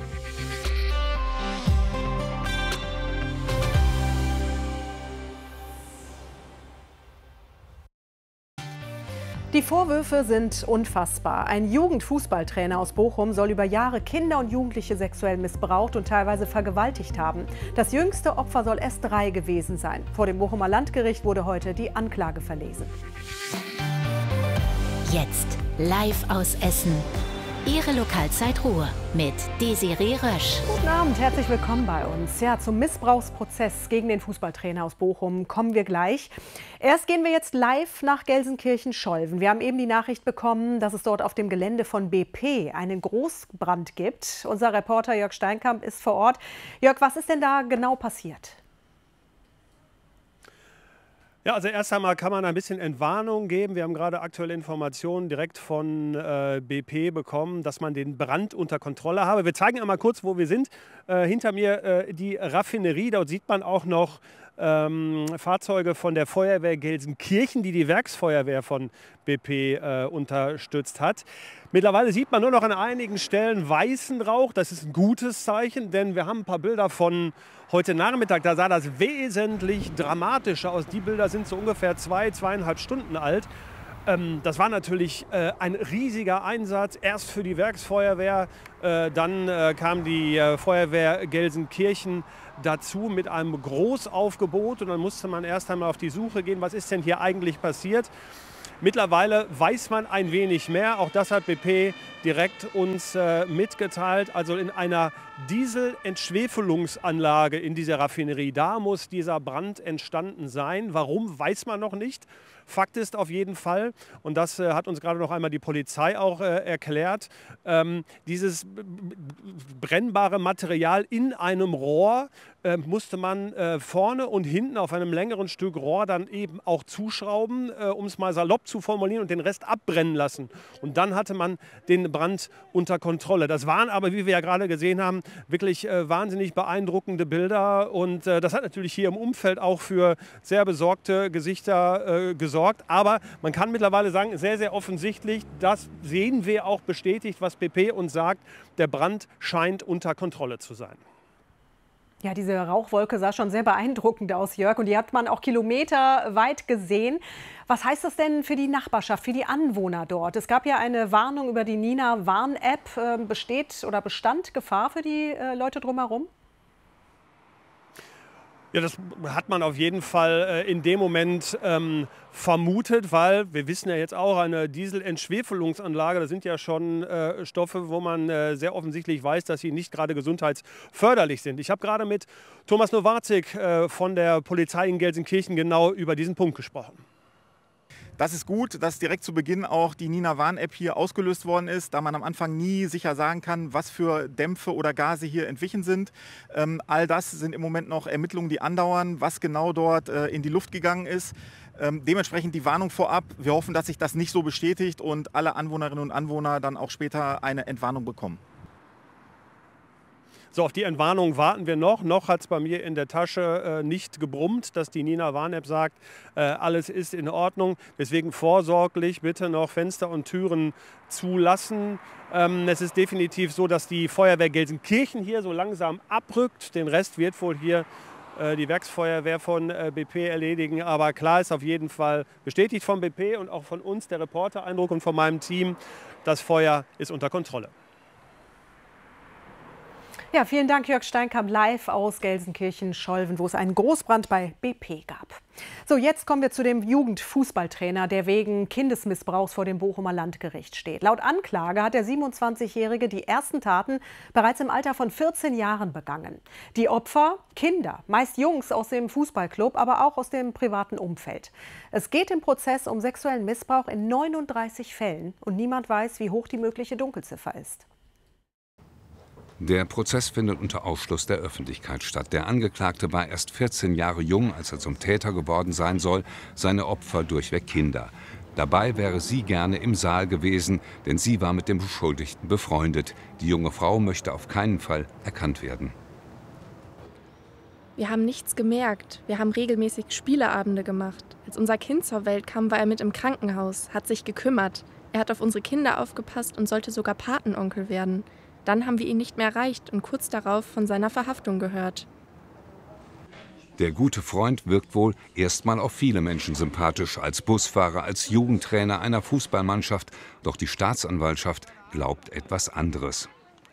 Die Vorwürfe sind unfassbar. Ein Jugendfußballtrainer aus Bochum soll über Jahre Kinder und Jugendliche sexuell missbraucht und teilweise vergewaltigt haben. Das jüngste Opfer soll erst drei gewesen sein. Vor dem Bochumer Landgericht wurde heute die Anklage verlesen. Jetzt live aus Essen. Ihre Lokalzeit Ruhr mit Desiree Rösch. Guten Abend, herzlich willkommen bei uns. Ja, zum Missbrauchsprozess gegen den Fußballtrainer aus Bochum kommen wir gleich. Erst gehen wir jetzt live nach Gelsenkirchen-Scholven. Wir haben eben die Nachricht bekommen, dass es dort auf dem Gelände von B P einen Großbrand gibt. Unser Reporter Jörg Steinkamp ist vor Ort. Jörg, was ist denn da genau passiert? Ja, also erst einmal kann man ein bisschen Entwarnung geben. Wir haben gerade aktuelle Informationen direkt von äh, B P bekommen, dass man den Brand unter Kontrolle habe. Wir zeigen einmal kurz, wo wir sind. Äh, hinter mir äh, die Raffinerie. Dort sieht man auch noch ähm, Fahrzeuge von der Feuerwehr Gelsenkirchen, die die Werksfeuerwehr von B P äh, unterstützt hat. Mittlerweile sieht man nur noch an einigen Stellen weißen Rauch. Das ist ein gutes Zeichen, denn wir haben ein paar Bilder von heute Nachmittag. Da sah das wesentlich dramatischer aus. Die Bilder sind so ungefähr zwei, zweieinhalb Stunden alt. Ähm, das war natürlich äh, ein riesiger Einsatz. Erst für die Werksfeuerwehr, äh, dann äh, kam die äh, Feuerwehr Gelsenkirchen dazu mit einem Großaufgebot. Und dann musste man erst einmal auf die Suche gehen, was ist denn hier eigentlich passiert. Mittlerweile weiß man ein wenig mehr. Auch das hat B P direkt uns äh, mitgeteilt. Also in einer Dieselentschwefelungsanlage in dieser Raffinerie, da muss dieser Brand entstanden sein. Warum, weiß man noch nicht. Fakt ist auf jeden Fall, und das äh, hat uns gerade noch einmal die Polizei auch äh, erklärt, ähm, dieses brennbare Material in einem Rohr äh, musste man äh, vorne und hinten auf einem längeren Stück Rohr dann eben auch zuschrauben, äh, um es mal salopp zu formulieren, und den Rest abbrennen lassen. Und dann hatte man den Brand unter Kontrolle. Das waren aber, wie wir ja gerade gesehen haben, wirklich äh, wahnsinnig beeindruckende Bilder. Und äh, das hat natürlich hier im Umfeld auch für sehr besorgte Gesichter äh, gesorgt. Aber man kann mittlerweile sagen, sehr, sehr offensichtlich, das sehen wir auch bestätigt, was B P uns sagt, der Brand scheint unter Kontrolle zu sein. Ja, diese Rauchwolke sah schon sehr beeindruckend aus, Jörg, und die hat man auch kilometerweit gesehen. Was heißt das denn für die Nachbarschaft, für die Anwohner dort? Es gab ja eine Warnung über die Nina-Warn-App. Besteht oder bestand Gefahr für die äh, Leute drumherum? Ja, das hat man auf jeden Fall äh, in dem Moment ähm, vermutet, weil wir wissen ja jetzt auch, eine Dieselentschwefelungsanlage, das sind ja schon äh, Stoffe, wo man äh, sehr offensichtlich weiß, dass sie nicht gerade gesundheitsförderlich sind. Ich habe gerade mit Thomas Nowarczyk äh, von der Polizei in Gelsenkirchen genau über diesen Punkt gesprochen. Das ist gut, dass direkt zu Beginn auch die Nina-Warn-App hier ausgelöst worden ist, da man am Anfang nie sicher sagen kann, was für Dämpfe oder Gase hier entwichen sind. Ähm, all das sind im Moment noch Ermittlungen, die andauern, was genau dort äh, in die Luft gegangen ist. Ähm, dementsprechend die Warnung vorab. Wir hoffen, dass sich das nicht so bestätigt und alle Anwohnerinnen und Anwohner dann auch später eine Entwarnung bekommen. So, auf die Entwarnung warten wir noch. Noch hat es bei mir in der Tasche äh, nicht gebrummt, dass die Nina-Warn-App sagt, äh, alles ist in Ordnung. Deswegen vorsorglich bitte noch Fenster und Türen zulassen. Ähm, es ist definitiv so, dass die Feuerwehr Gelsenkirchen hier so langsam abrückt. Den Rest wird wohl hier äh, die Werksfeuerwehr von äh, B P erledigen. Aber klar ist auf jeden Fall bestätigt von B P und auch von uns, der Reporter-Eindruck und von meinem Team, das Feuer ist unter Kontrolle. Ja, vielen Dank, Jörg Steinkamp, live aus Gelsenkirchen-Scholven, wo es einen Großbrand bei B P gab. So, jetzt kommen wir zu dem Jugendfußballtrainer, der wegen Kindesmissbrauchs vor dem Bochumer Landgericht steht. Laut Anklage hat der siebenundzwanzigjährige die ersten Taten bereits im Alter von vierzehn Jahren begangen. Die Opfer? Kinder, meist Jungs aus dem Fußballclub, aber auch aus dem privaten Umfeld. Es geht im Prozess um sexuellen Missbrauch in neununddreißig Fällen und niemand weiß, wie hoch die mögliche Dunkelziffer ist. Der Prozess findet unter Ausschluss der Öffentlichkeit statt. Der Angeklagte war erst vierzehn Jahre jung, als er zum Täter geworden sein soll, seine Opfer durchweg Kinder. Dabei wäre sie gerne im Saal gewesen, denn sie war mit dem Beschuldigten befreundet. Die junge Frau möchte auf keinen Fall erkannt werden. Wir haben nichts gemerkt. Wir haben regelmäßig Spieleabende gemacht. Als unser Kind zur Welt kam, war er mit im Krankenhaus, hat sich gekümmert. Er hat auf unsere Kinder aufgepasst und sollte sogar Patenonkel werden. Dann haben wir ihn nicht mehr erreicht und kurz darauf von seiner Verhaftung gehört. Der gute Freund wirkt wohl erstmal auf viele Menschen sympathisch, als Busfahrer, als Jugendtrainer einer Fußballmannschaft. Doch die Staatsanwaltschaft glaubt etwas anderes.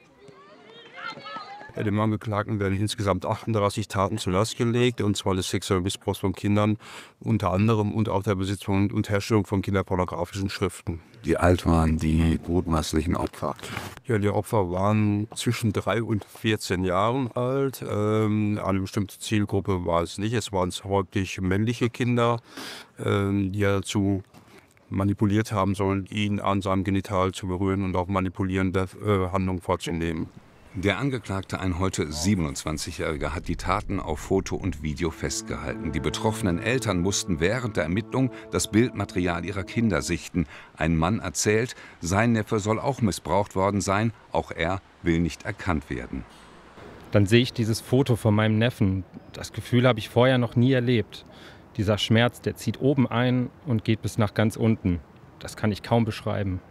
Dem Angeklagten werden insgesamt achtunddreißig Taten zur Last gelegt, und zwar des sexuellen Missbrauchs von Kindern, unter anderem und auch der Besitz und Herstellung von kinderpornografischen Schriften. Wie alt waren die mutmaßlichen Opfer? Ja, die Opfer waren zwischen drei und vierzehn Jahren alt. Ähm, eine bestimmte Zielgruppe war es nicht. Es waren häufig männliche Kinder, ähm, die dazu manipuliert haben sollen, ihn an seinem Genital zu berühren und auch manipulierende äh, Handlungen vorzunehmen. Der Angeklagte, ein heute siebenundzwanzigjähriger, hat die Taten auf Foto und Video festgehalten. Die betroffenen Eltern mussten während der Ermittlung das Bildmaterial ihrer Kinder sichten. Ein Mann erzählt, sein Neffe soll auch missbraucht worden sein. Auch er will nicht erkannt werden. Dann sehe ich dieses Foto von meinem Neffen. Das Gefühl habe ich vorher noch nie erlebt. Dieser Schmerz, der zieht oben ein und geht bis nach ganz unten. Das kann ich kaum beschreiben.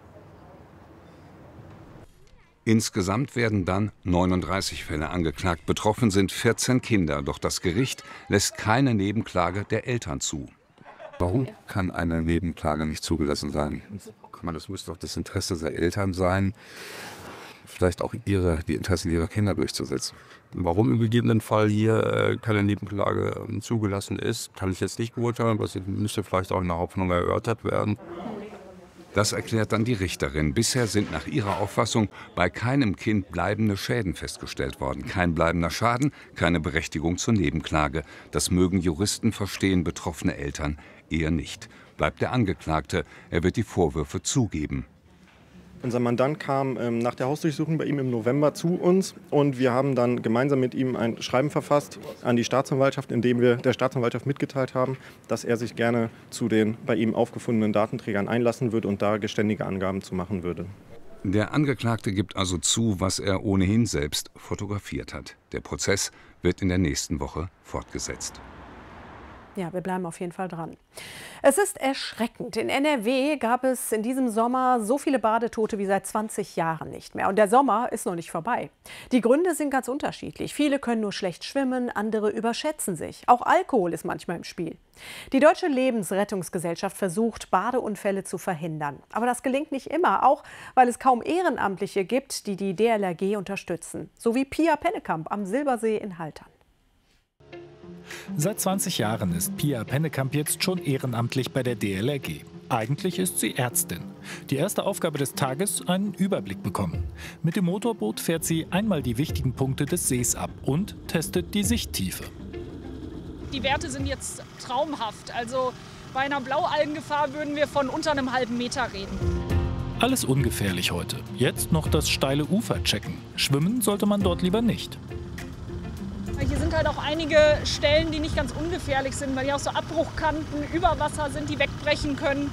Insgesamt werden dann neununddreißig Fälle angeklagt. Betroffen sind vierzehn Kinder. Doch das Gericht lässt keine Nebenklage der Eltern zu. Warum kann eine Nebenklage nicht zugelassen sein? Das muss doch das Interesse der Eltern sein, vielleicht auch ihre, die Interessen ihrer Kinder durchzusetzen. Warum im gegebenen Fall hier keine Nebenklage zugelassen ist, kann ich jetzt nicht beurteilen. Das müsste vielleicht auch in der Hauptverhandlung erörtert werden. Das erklärt dann die Richterin. Bisher sind nach ihrer Auffassung bei keinem Kind bleibende Schäden festgestellt worden. Kein bleibender Schaden, keine Berechtigung zur Nebenklage. Das mögen Juristen verstehen, betroffene Eltern eher nicht. Bleibt der Angeklagte, er wird die Vorwürfe zugeben. Unser Mandant kam ähm, nach der Hausdurchsuchung bei ihm im November zu uns und wir haben dann gemeinsam mit ihm ein Schreiben verfasst an die Staatsanwaltschaft, in dem wir der Staatsanwaltschaft mitgeteilt haben, dass er sich gerne zu den bei ihm aufgefundenen Datenträgern einlassen würde und da geständige Angaben zu machen würde. Der Angeklagte gibt also zu, was er ohnehin selbst fotografiert hat. Der Prozess wird in der nächsten Woche fortgesetzt. Ja, wir bleiben auf jeden Fall dran. Es ist erschreckend. In N R W gab es in diesem Sommer so viele Badetote wie seit zwanzig Jahren nicht mehr. Und der Sommer ist noch nicht vorbei. Die Gründe sind ganz unterschiedlich. Viele können nur schlecht schwimmen, andere überschätzen sich. Auch Alkohol ist manchmal im Spiel. Die Deutsche Lebensrettungsgesellschaft versucht, Badeunfälle zu verhindern. Aber das gelingt nicht immer, auch weil es kaum Ehrenamtliche gibt, die die D L R G unterstützen. So wie Pia Pennekamp am Silbersee in Haltern. Seit zwanzig Jahren ist Pia Pennekamp jetzt schon ehrenamtlich bei der D L R G. Eigentlich ist sie Ärztin. Die erste Aufgabe des Tages, einen Überblick bekommen. Mit dem Motorboot fährt sie einmal die wichtigen Punkte des Sees ab und testet die Sichttiefe. Die Werte sind jetzt traumhaft. Also bei einer Blaualgengefahr würden wir von unter einem halben Meter reden. Alles ungefährlich heute. Jetzt noch das steile Ufer checken. Schwimmen sollte man dort lieber nicht. Hier sind halt auch einige Stellen, die nicht ganz ungefährlich sind, weil hier auch so Abbruchkanten über Wasser sind, die wegbrechen können.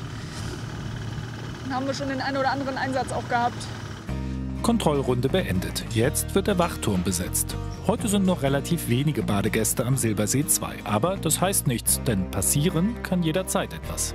Da haben wir schon den einen oder anderen Einsatz auch gehabt. Kontrollrunde beendet. Jetzt wird der Wachturm besetzt. Heute sind noch relativ wenige Badegäste am Silbersee zwei. Aber das heißt nichts, denn passieren kann jederzeit etwas.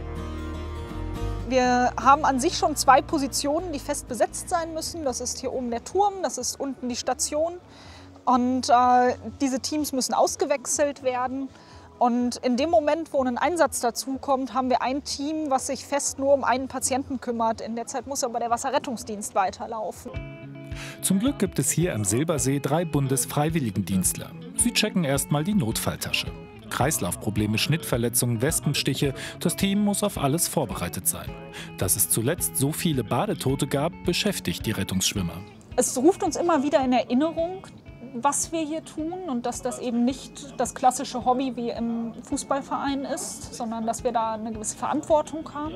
Wir haben an sich schon zwei Positionen, die fest besetzt sein müssen. Das ist hier oben der Turm, das ist unten die Station. Und äh, diese Teams müssen ausgewechselt werden. Und in dem Moment, wo ein Einsatz dazukommt, haben wir ein Team, was sich fest nur um einen Patienten kümmert. In der Zeit muss aber der Wasserrettungsdienst weiterlaufen. Zum Glück gibt es hier am Silbersee drei Bundesfreiwilligendienstler. Sie checken erstmal die Notfalltasche. Kreislaufprobleme, Schnittverletzungen, Wespenstiche. Das Team muss auf alles vorbereitet sein. Dass es zuletzt so viele Badetote gab, beschäftigt die Rettungsschwimmer. Es ruft uns immer wieder in Erinnerung, was wir hier tun und dass das eben nicht das klassische Hobby wie im Fußballverein ist, sondern dass wir da eine gewisse Verantwortung haben.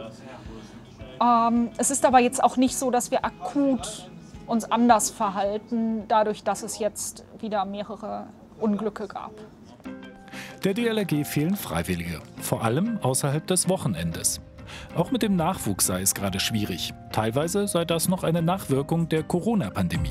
Ähm, es ist aber jetzt auch nicht so, dass wir akut uns anders verhalten, dadurch, dass es jetzt wieder mehrere Unglücke gab. Der D L R G fehlen Freiwillige, vor allem außerhalb des Wochenendes. Auch mit dem Nachwuchs sei es gerade schwierig. Teilweise sei das noch eine Nachwirkung der Corona-Pandemie.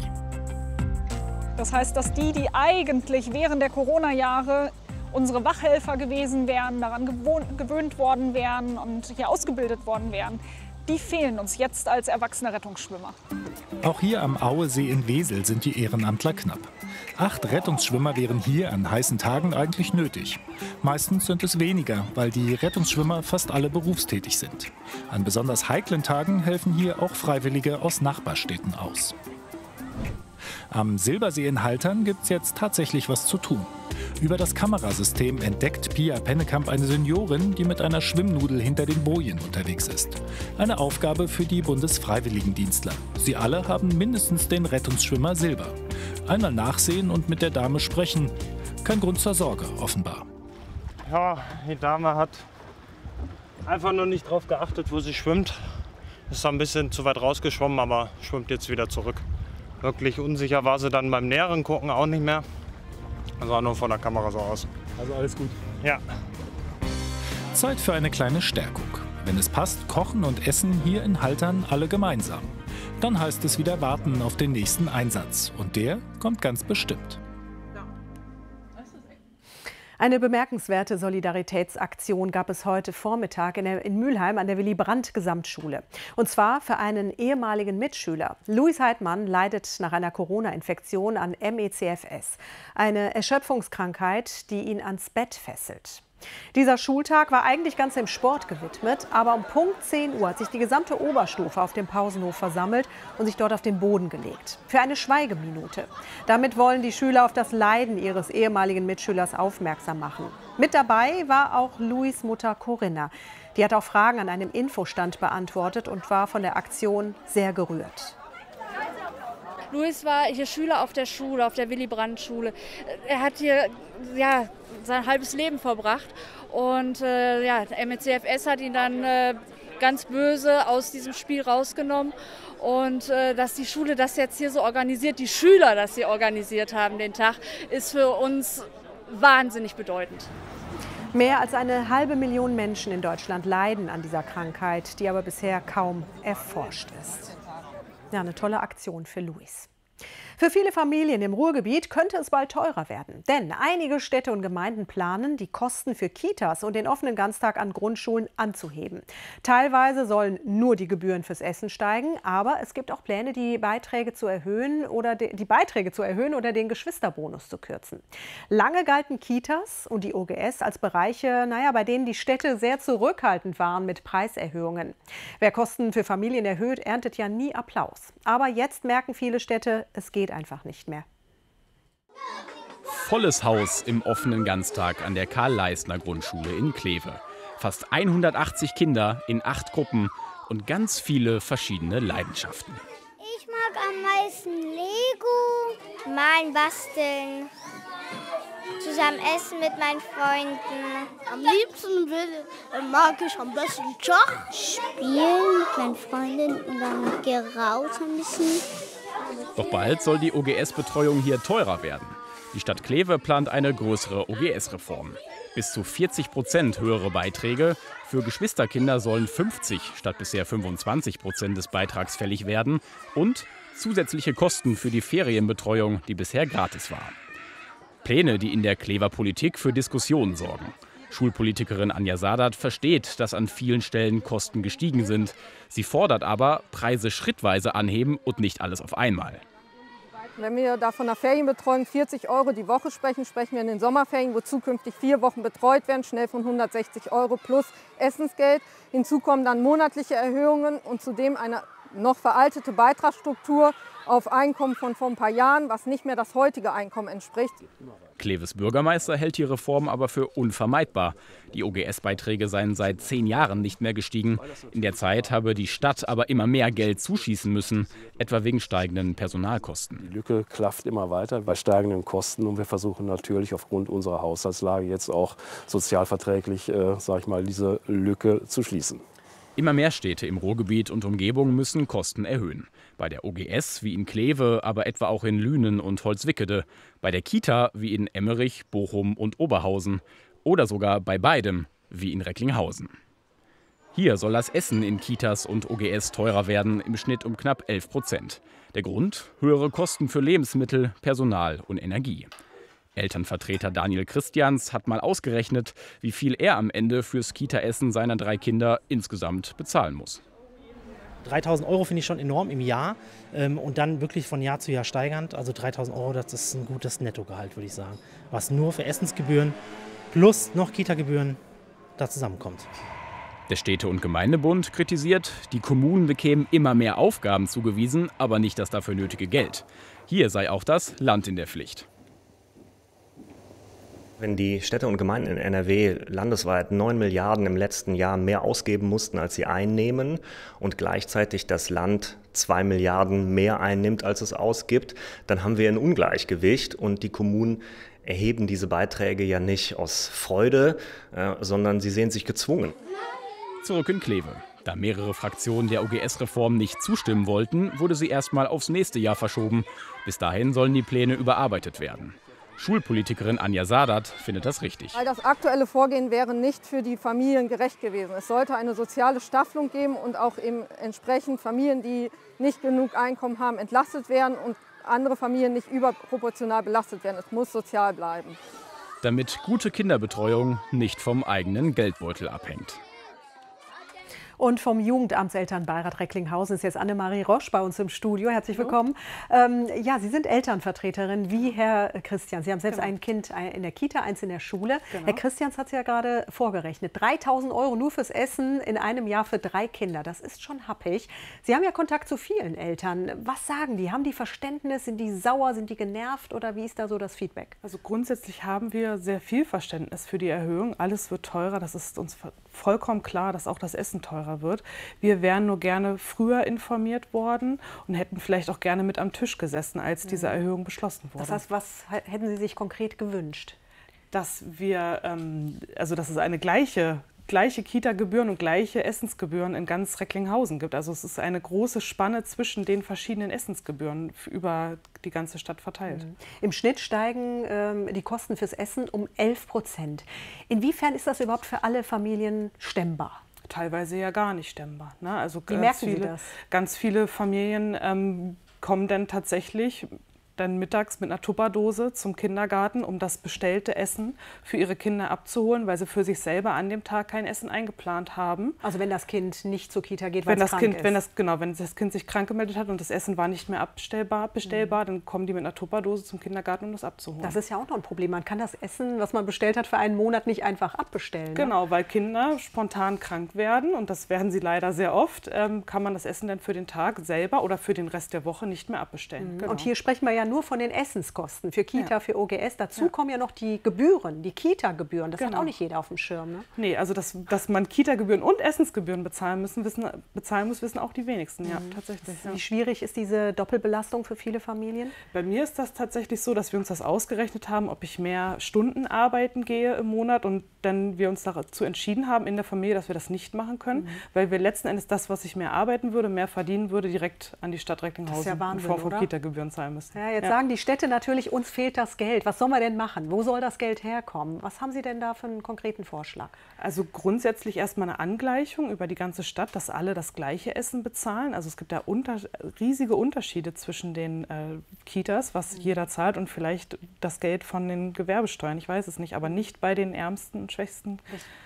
Das heißt, dass die, die eigentlich während der Corona-Jahre unsere Wachhelfer gewesen wären, daran gewöhnt worden wären und hier ausgebildet worden wären, die fehlen uns jetzt als erwachsene Rettungsschwimmer. Auch hier am Auesee in Wesel sind die Ehrenamtler knapp. Acht Rettungsschwimmer wären hier an heißen Tagen eigentlich nötig. Meistens sind es weniger, weil die Rettungsschwimmer fast alle berufstätig sind. An besonders heiklen Tagen helfen hier auch Freiwillige aus Nachbarstädten aus. Am Silbersee in Haltern gibt es jetzt tatsächlich was zu tun. Über das Kamerasystem entdeckt Pia Pennekamp eine Seniorin, die mit einer Schwimmnudel hinter den Bojen unterwegs ist. Eine Aufgabe für die Bundesfreiwilligendienstler. Sie alle haben mindestens den Rettungsschwimmer Silber. Einmal nachsehen und mit der Dame sprechen. Kein Grund zur Sorge, offenbar. Ja, die Dame hat einfach nur nicht darauf geachtet, wo sie schwimmt. Ist ein bisschen zu weit rausgeschwommen, aber schwimmt jetzt wieder zurück. Wirklich unsicher war sie dann beim näheren Gucken auch nicht mehr. Also auch nur von der Kamera so aus. Also alles gut? Ja. Zeit für eine kleine Stärkung. Wenn es passt, kochen und essen hier in Haltern alle gemeinsam. Dann heißt es wieder warten auf den nächsten Einsatz. Und der kommt ganz bestimmt. Eine bemerkenswerte Solidaritätsaktion gab es heute Vormittag in, der, in Mülheim an der Willy-Brandt-Gesamtschule. Und zwar für einen ehemaligen Mitschüler. Luis Heidmann leidet nach einer Corona-Infektion an M E C F S, eine Erschöpfungskrankheit, die ihn ans Bett fesselt. Dieser Schultag war eigentlich ganz dem Sport gewidmet, aber um Punkt zehn Uhr hat sich die gesamte Oberstufe auf dem Pausenhof versammelt und sich dort auf den Boden gelegt. Für eine Schweigeminute. Damit wollen die Schüler auf das Leiden ihres ehemaligen Mitschülers aufmerksam machen. Mit dabei war auch Luis' Mutter Corinna. Die hat auch Fragen an einem Infostand beantwortet und war von der Aktion sehr gerührt. Luis war hier Schüler auf der Schule, auf der Willy-Brandt-Schule. Er hat hier ja, sein halbes Leben verbracht und äh, ja, M E C F S hat ihn dann äh, ganz böse aus diesem Spiel rausgenommen. Und äh, dass die Schule das jetzt hier so organisiert, die Schüler das hier organisiert haben den Tag, ist für uns wahnsinnig bedeutend. Mehr als eine halbe Million Menschen in Deutschland leiden an dieser Krankheit, die aber bisher kaum erforscht ist. Ja, eine tolle Aktion für Luis. Für viele Familien im Ruhrgebiet könnte es bald teurer werden. Denn einige Städte und Gemeinden planen, die Kosten für Kitas und den offenen Ganztag an Grundschulen anzuheben. Teilweise sollen nur die Gebühren fürs Essen steigen, aber es gibt auch Pläne, die Beiträge zu erhöhen oder de, die Beiträge zu erhöhen oder den Geschwisterbonus zu kürzen. Lange galten Kitas und die O G S als Bereiche, naja, bei denen die Städte sehr zurückhaltend waren mit Preiserhöhungen. Wer Kosten für Familien erhöht, erntet ja nie Applaus. Aber jetzt merken viele Städte, es geht einfach nicht mehr. Volles Haus im offenen Ganztag an der Karl-Leistner-Grundschule in Kleve. Fast hundertachtzig Kinder in acht Gruppen und ganz viele verschiedene Leidenschaften. Ich mag am meisten Lego, malen, basteln, zusammen essen mit meinen Freunden. Am liebsten will, mag ich am besten Schach spielen mit meinen Freunden und dann geraut ein bisschen. Doch bald soll die O G S-Betreuung hier teurer werden. Die Stadt Kleve plant eine größere O G S-Reform. Bis zu vierzig Prozent höhere Beiträge. Für Geschwisterkinder sollen fünfzig statt bisher fünfundzwanzig Prozent des Beitrags fällig werden. Und zusätzliche Kosten für die Ferienbetreuung, die bisher gratis war. Pläne, die in der Klever Politik für Diskussionen sorgen. Schulpolitikerin Anja Sadat versteht, dass an vielen Stellen Kosten gestiegen sind. Sie fordert aber, Preise schrittweise anheben und nicht alles auf einmal. Wenn wir da von der Ferienbetreuung vierzig Euro die Woche sprechen, sprechen wir in den Sommerferien, wo zukünftig vier Wochen betreut werden, schnell von hundertsechzig Euro plus Essensgeld. Hinzu kommen dann monatliche Erhöhungen und zudem eine noch veraltete Beitragsstruktur auf Einkommen von vor ein paar Jahren, was nicht mehr das heutige Einkommen entspricht. Kleves Bürgermeister hält die Reform aber für unvermeidbar. Die O G S-Beiträge seien seit zehn Jahren nicht mehr gestiegen. In der Zeit habe die Stadt aber immer mehr Geld zuschießen müssen, etwa wegen steigenden Personalkosten. Die Lücke klafft immer weiter bei steigenden Kosten und wir versuchen natürlich aufgrund unserer Haushaltslage jetzt auch sozialverträglich, äh, sag ich mal, diese Lücke zu schließen. Immer mehr Städte im Ruhrgebiet und Umgebung müssen Kosten erhöhen. Bei der O G S wie in Kleve, aber etwa auch in Lünen und Holzwickede. Bei der Kita wie in Emmerich, Bochum und Oberhausen. Oder sogar bei beidem wie in Recklinghausen. Hier soll das Essen in Kitas und O G S teurer werden, im Schnitt um knapp elf Prozent. Der Grund? Höhere Kosten für Lebensmittel, Personal und Energie. Elternvertreter Daniel Christians hat mal ausgerechnet, wie viel er am Ende fürs Kita-Essen seiner drei Kinder insgesamt bezahlen muss. dreitausend Euro finde ich schon enorm im Jahr ähm, und dann wirklich von Jahr zu Jahr steigernd. Also dreitausend Euro, das ist ein gutes Nettogehalt, würde ich sagen. Was nur für Essensgebühren plus noch Kita-Gebühren da zusammenkommt. Der Städte- und Gemeindebund kritisiert, die Kommunen bekämen immer mehr Aufgaben zugewiesen, aber nicht das dafür nötige Geld. Hier sei auch das Land in der Pflicht. Wenn die Städte und Gemeinden in N R W landesweit neun Milliarden im letzten Jahr mehr ausgeben mussten, als sie einnehmen und gleichzeitig das Land zwei Milliarden mehr einnimmt, als es ausgibt, dann haben wir ein Ungleichgewicht und die Kommunen erheben diese Beiträge ja nicht aus Freude, äh, sondern sie sehen sich gezwungen. Zurück in Kleve. Da mehrere Fraktionen der O G S-Reform nicht zustimmen wollten, wurde sie erstmal aufs nächste Jahr verschoben. Bis dahin sollen die Pläne überarbeitet werden. Schulpolitikerin Anja Sadat findet das richtig. Weil das aktuelle Vorgehen wäre nicht für die Familien gerecht gewesen. Es sollte eine soziale Staffelung geben und auch eben entsprechend Familien, die nicht genug Einkommen haben, entlastet werden und andere Familien nicht überproportional belastet werden. Es muss sozial bleiben. damit gute Kinderbetreuung nicht vom eigenen Geldbeutel abhängt. Und vom Jugendamtselternbeirat Recklinghausen ist jetzt Annemarie Roche bei uns im Studio. Herzlich willkommen. Ähm, ja, Sie sind Elternvertreterin wie Herr Christian. Sie haben selbst genau. ein Kind in der Kita, eins in der Schule. Genau. Herr Christians hat es ja gerade vorgerechnet. dreitausend Euro nur fürs Essen in einem Jahr für drei Kinder. Das ist schon happig. Sie haben ja Kontakt zu vielen Eltern. Was sagen die? Haben die Verständnis? Sind die sauer? Sind die genervt? Oder wie ist da so das Feedback? Also grundsätzlich haben wir sehr viel Verständnis für die Erhöhung. Alles wird teurer. Das ist uns vollkommen klar, dass auch das Essen teurer wird. Wir wären nur gerne früher informiert worden und hätten vielleicht auch gerne mit am Tisch gesessen, als diese Erhöhung beschlossen wurde. Das heißt, was hätten Sie sich konkret gewünscht? Dass wir, ähm, also dass es eine gleiche gleiche Kita-Gebühren und gleiche Essensgebühren in ganz Recklinghausen gibt. Also es ist eine große Spanne zwischen den verschiedenen Essensgebühren über die ganze Stadt verteilt. Mhm. Im Schnitt steigen ähm, die Kosten fürs Essen um elf Prozent. Inwiefern ist das überhaupt für alle Familien stemmbar? Teilweise ja gar nicht stemmbar. Ne? Also Wie ganz merken viele, Sie das? Ganz viele Familien ähm, kommen dann tatsächlich dann mittags mit einer Tupperdose zum Kindergarten, um das bestellte Essen für ihre Kinder abzuholen, weil sie für sich selber an dem Tag kein Essen eingeplant haben. Also wenn das Kind nicht zur Kita geht, weil wenn es das krank Kind, ist. Wenn das, genau, wenn das Kind sich krank gemeldet hat und das Essen war nicht mehr abstellbar, bestellbar, mhm. dann kommen die mit einer Tupperdose zum Kindergarten, um das abzuholen. Das ist ja auch noch ein Problem. Man kann das Essen, was man bestellt hat, für einen Monat nicht einfach abbestellen. Genau, ne? weil Kinder spontan krank werden und das werden sie leider sehr oft, ähm, kann man das Essen dann für den Tag selber oder für den Rest der Woche nicht mehr abbestellen. Mhm. Genau. Und hier sprechen wir ja nur von den Essens Kosten für Kita, ja. für O G S. Dazu ja. kommen ja noch die Gebühren, die Kita-Gebühren. Das genau. hat auch nicht jeder auf dem Schirm. Ne? Nee, also dass, dass man Kita-Gebühren und Essensgebühren bezahlen, müssen, wissen, bezahlen muss, wissen auch die wenigsten. Mhm. Ja, tatsächlich. Wie Ja. schwierig ist diese Doppelbelastung für viele Familien? Bei mir ist das tatsächlich so, dass wir uns das ausgerechnet haben, ob ich mehr Stunden arbeiten gehe im Monat und dann wir uns dazu entschieden haben in der Familie, dass wir das nicht machen können, mhm. weil wir letzten Endes das, was ich mehr arbeiten würde, mehr verdienen würde, direkt an die Stadt Recklinghausen ja Wahnsinn, in Form von oder? Kita-Gebühren zahlen müssten. Ja, jetzt ja. sagen die Städte natürlich, uns fehlt das Geld. Was sollen wir denn machen? Wo soll das Geld herkommen? Was haben Sie denn da für einen konkreten Vorschlag? Also grundsätzlich erstmal eine Angleichung über die ganze Stadt, dass alle das gleiche Essen bezahlen. Also es gibt da unter, riesige Unterschiede zwischen den äh, Kitas, was mhm. jeder zahlt und vielleicht das Geld von den Gewerbesteuern, ich weiß es nicht, aber nicht bei den Ärmsten und Schwächsten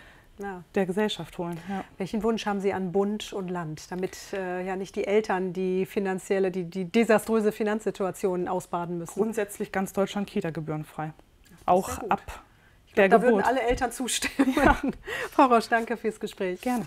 ja. der Gesellschaft holen. Ja. Welchen Wunsch haben Sie an Bund und Land, damit äh, ja nicht die Eltern die finanzielle, die, die desaströse Finanzsituation ausbaden müssen? Grundsätzlich ganz Deutschland Kita-gebührenfrei. Auch ab ich der glaub, Geburt. Da würden alle Eltern zustimmen. Ja. Frau Roche, danke fürs Gespräch. Gerne.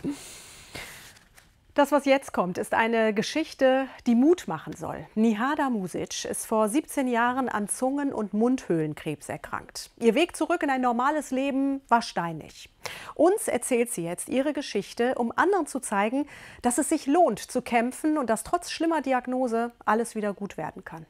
Das, was jetzt kommt, ist eine Geschichte, die Mut machen soll. Nihada Music ist vor siebzehn Jahren an Zungen- und Mundhöhlenkrebs erkrankt. Ihr Weg zurück in ein normales Leben war steinig. Uns erzählt sie jetzt ihre Geschichte, um anderen zu zeigen, dass es sich lohnt zu kämpfen und dass trotz schlimmer Diagnose alles wieder gut werden kann.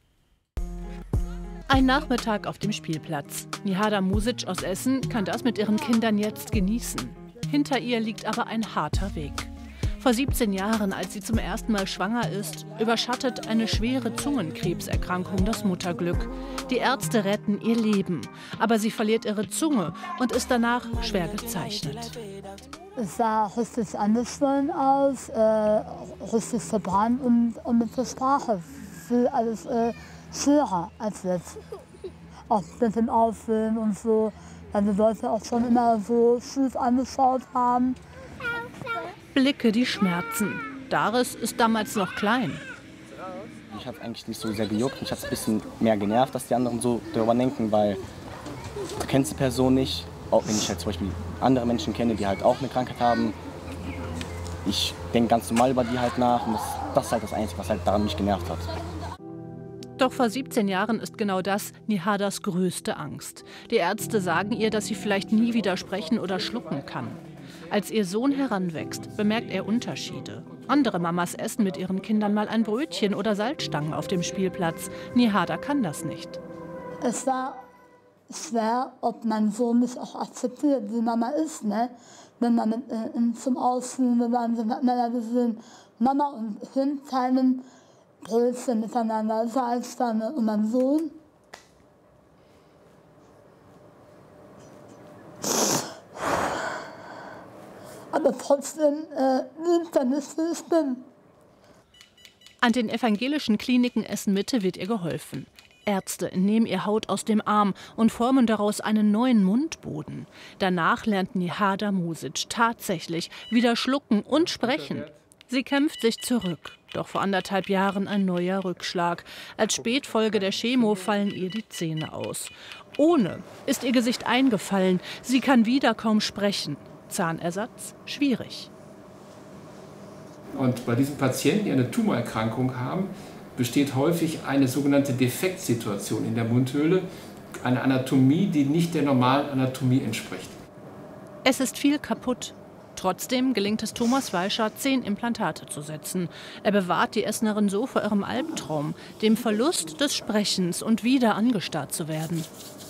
Ein Nachmittag auf dem Spielplatz. Nihada Music aus Essen kann das mit ihren Kindern jetzt genießen. Hinter ihr liegt aber ein harter Weg. Vor siebzehn Jahren, als sie zum ersten Mal schwanger ist, überschattet eine schwere Zungenkrebserkrankung das Mutterglück. Die Ärzte retten ihr Leben, aber sie verliert ihre Zunge und ist danach schwer gezeichnet. Es sah richtig angeschwollen aus, äh, richtig verbrannt und, und mit der Sprache viel alles äh, schwerer als jetzt. Auch mit dem Auffüllen und so, weil die Leute auch schon immer so schief angeschaut haben. Blicke, die schmerzen. Daris ist damals noch klein. Ich habe eigentlich nicht so sehr gejuckt. Mich hat es ein bisschen mehr genervt, dass die anderen so darüber denken, weil du kennst die Person nicht. Auch wenn ich halt zum Beispiel andere Menschen kenne, die halt auch eine Krankheit haben. Ich denke ganz normal über die halt nach und das, das ist halt das Einzige, was halt daran mich genervt hat. Doch vor siebzehn Jahren ist genau das Nihadas größte Angst. Die Ärzte sagen ihr, dass sie vielleicht nie wieder sprechen oder schlucken kann. Als ihr Sohn heranwächst, bemerkt er Unterschiede. Andere Mamas essen mit ihren Kindern mal ein Brötchen oder Salzstangen auf dem Spielplatz. Nihada kann das nicht. Es war schwer, ob mein Sohn mich auch akzeptiert, wie Mama ist. Ne? Wenn man mit, äh, zum Ausflug, wir waren, dann hat man ja gesehen, Mama und Kind teilen Brötchen miteinander, Salzstange und mein Sohn. Aber trotzdem äh, nimmt er nicht, wie ich bin. An den evangelischen Kliniken Essen-Mitte wird ihr geholfen. Ärzte entnehmen ihr Haut aus dem Arm und formen daraus einen neuen Mundboden. Danach lernt Nihada Muzic tatsächlich wieder schlucken und sprechen. Sie kämpft sich zurück. Doch vor anderthalb Jahren ein neuer Rückschlag. Als Spätfolge der Chemo fallen ihr die Zähne aus. Ohne ist ihr Gesicht eingefallen. Sie kann wieder kaum sprechen. Zahnersatz schwierig. Und bei diesen Patienten, die eine Tumorerkrankung haben, besteht häufig eine sogenannte Defektsituation in der Mundhöhle. Eine Anatomie, die nicht der normalen Anatomie entspricht. Es ist viel kaputt. Trotzdem gelingt es Thomas Weischer, zehn Implantate zu setzen. Er bewahrt die Essenerin so vor ihrem Albtraum, dem Verlust des Sprechens und wieder angestarrt zu werden.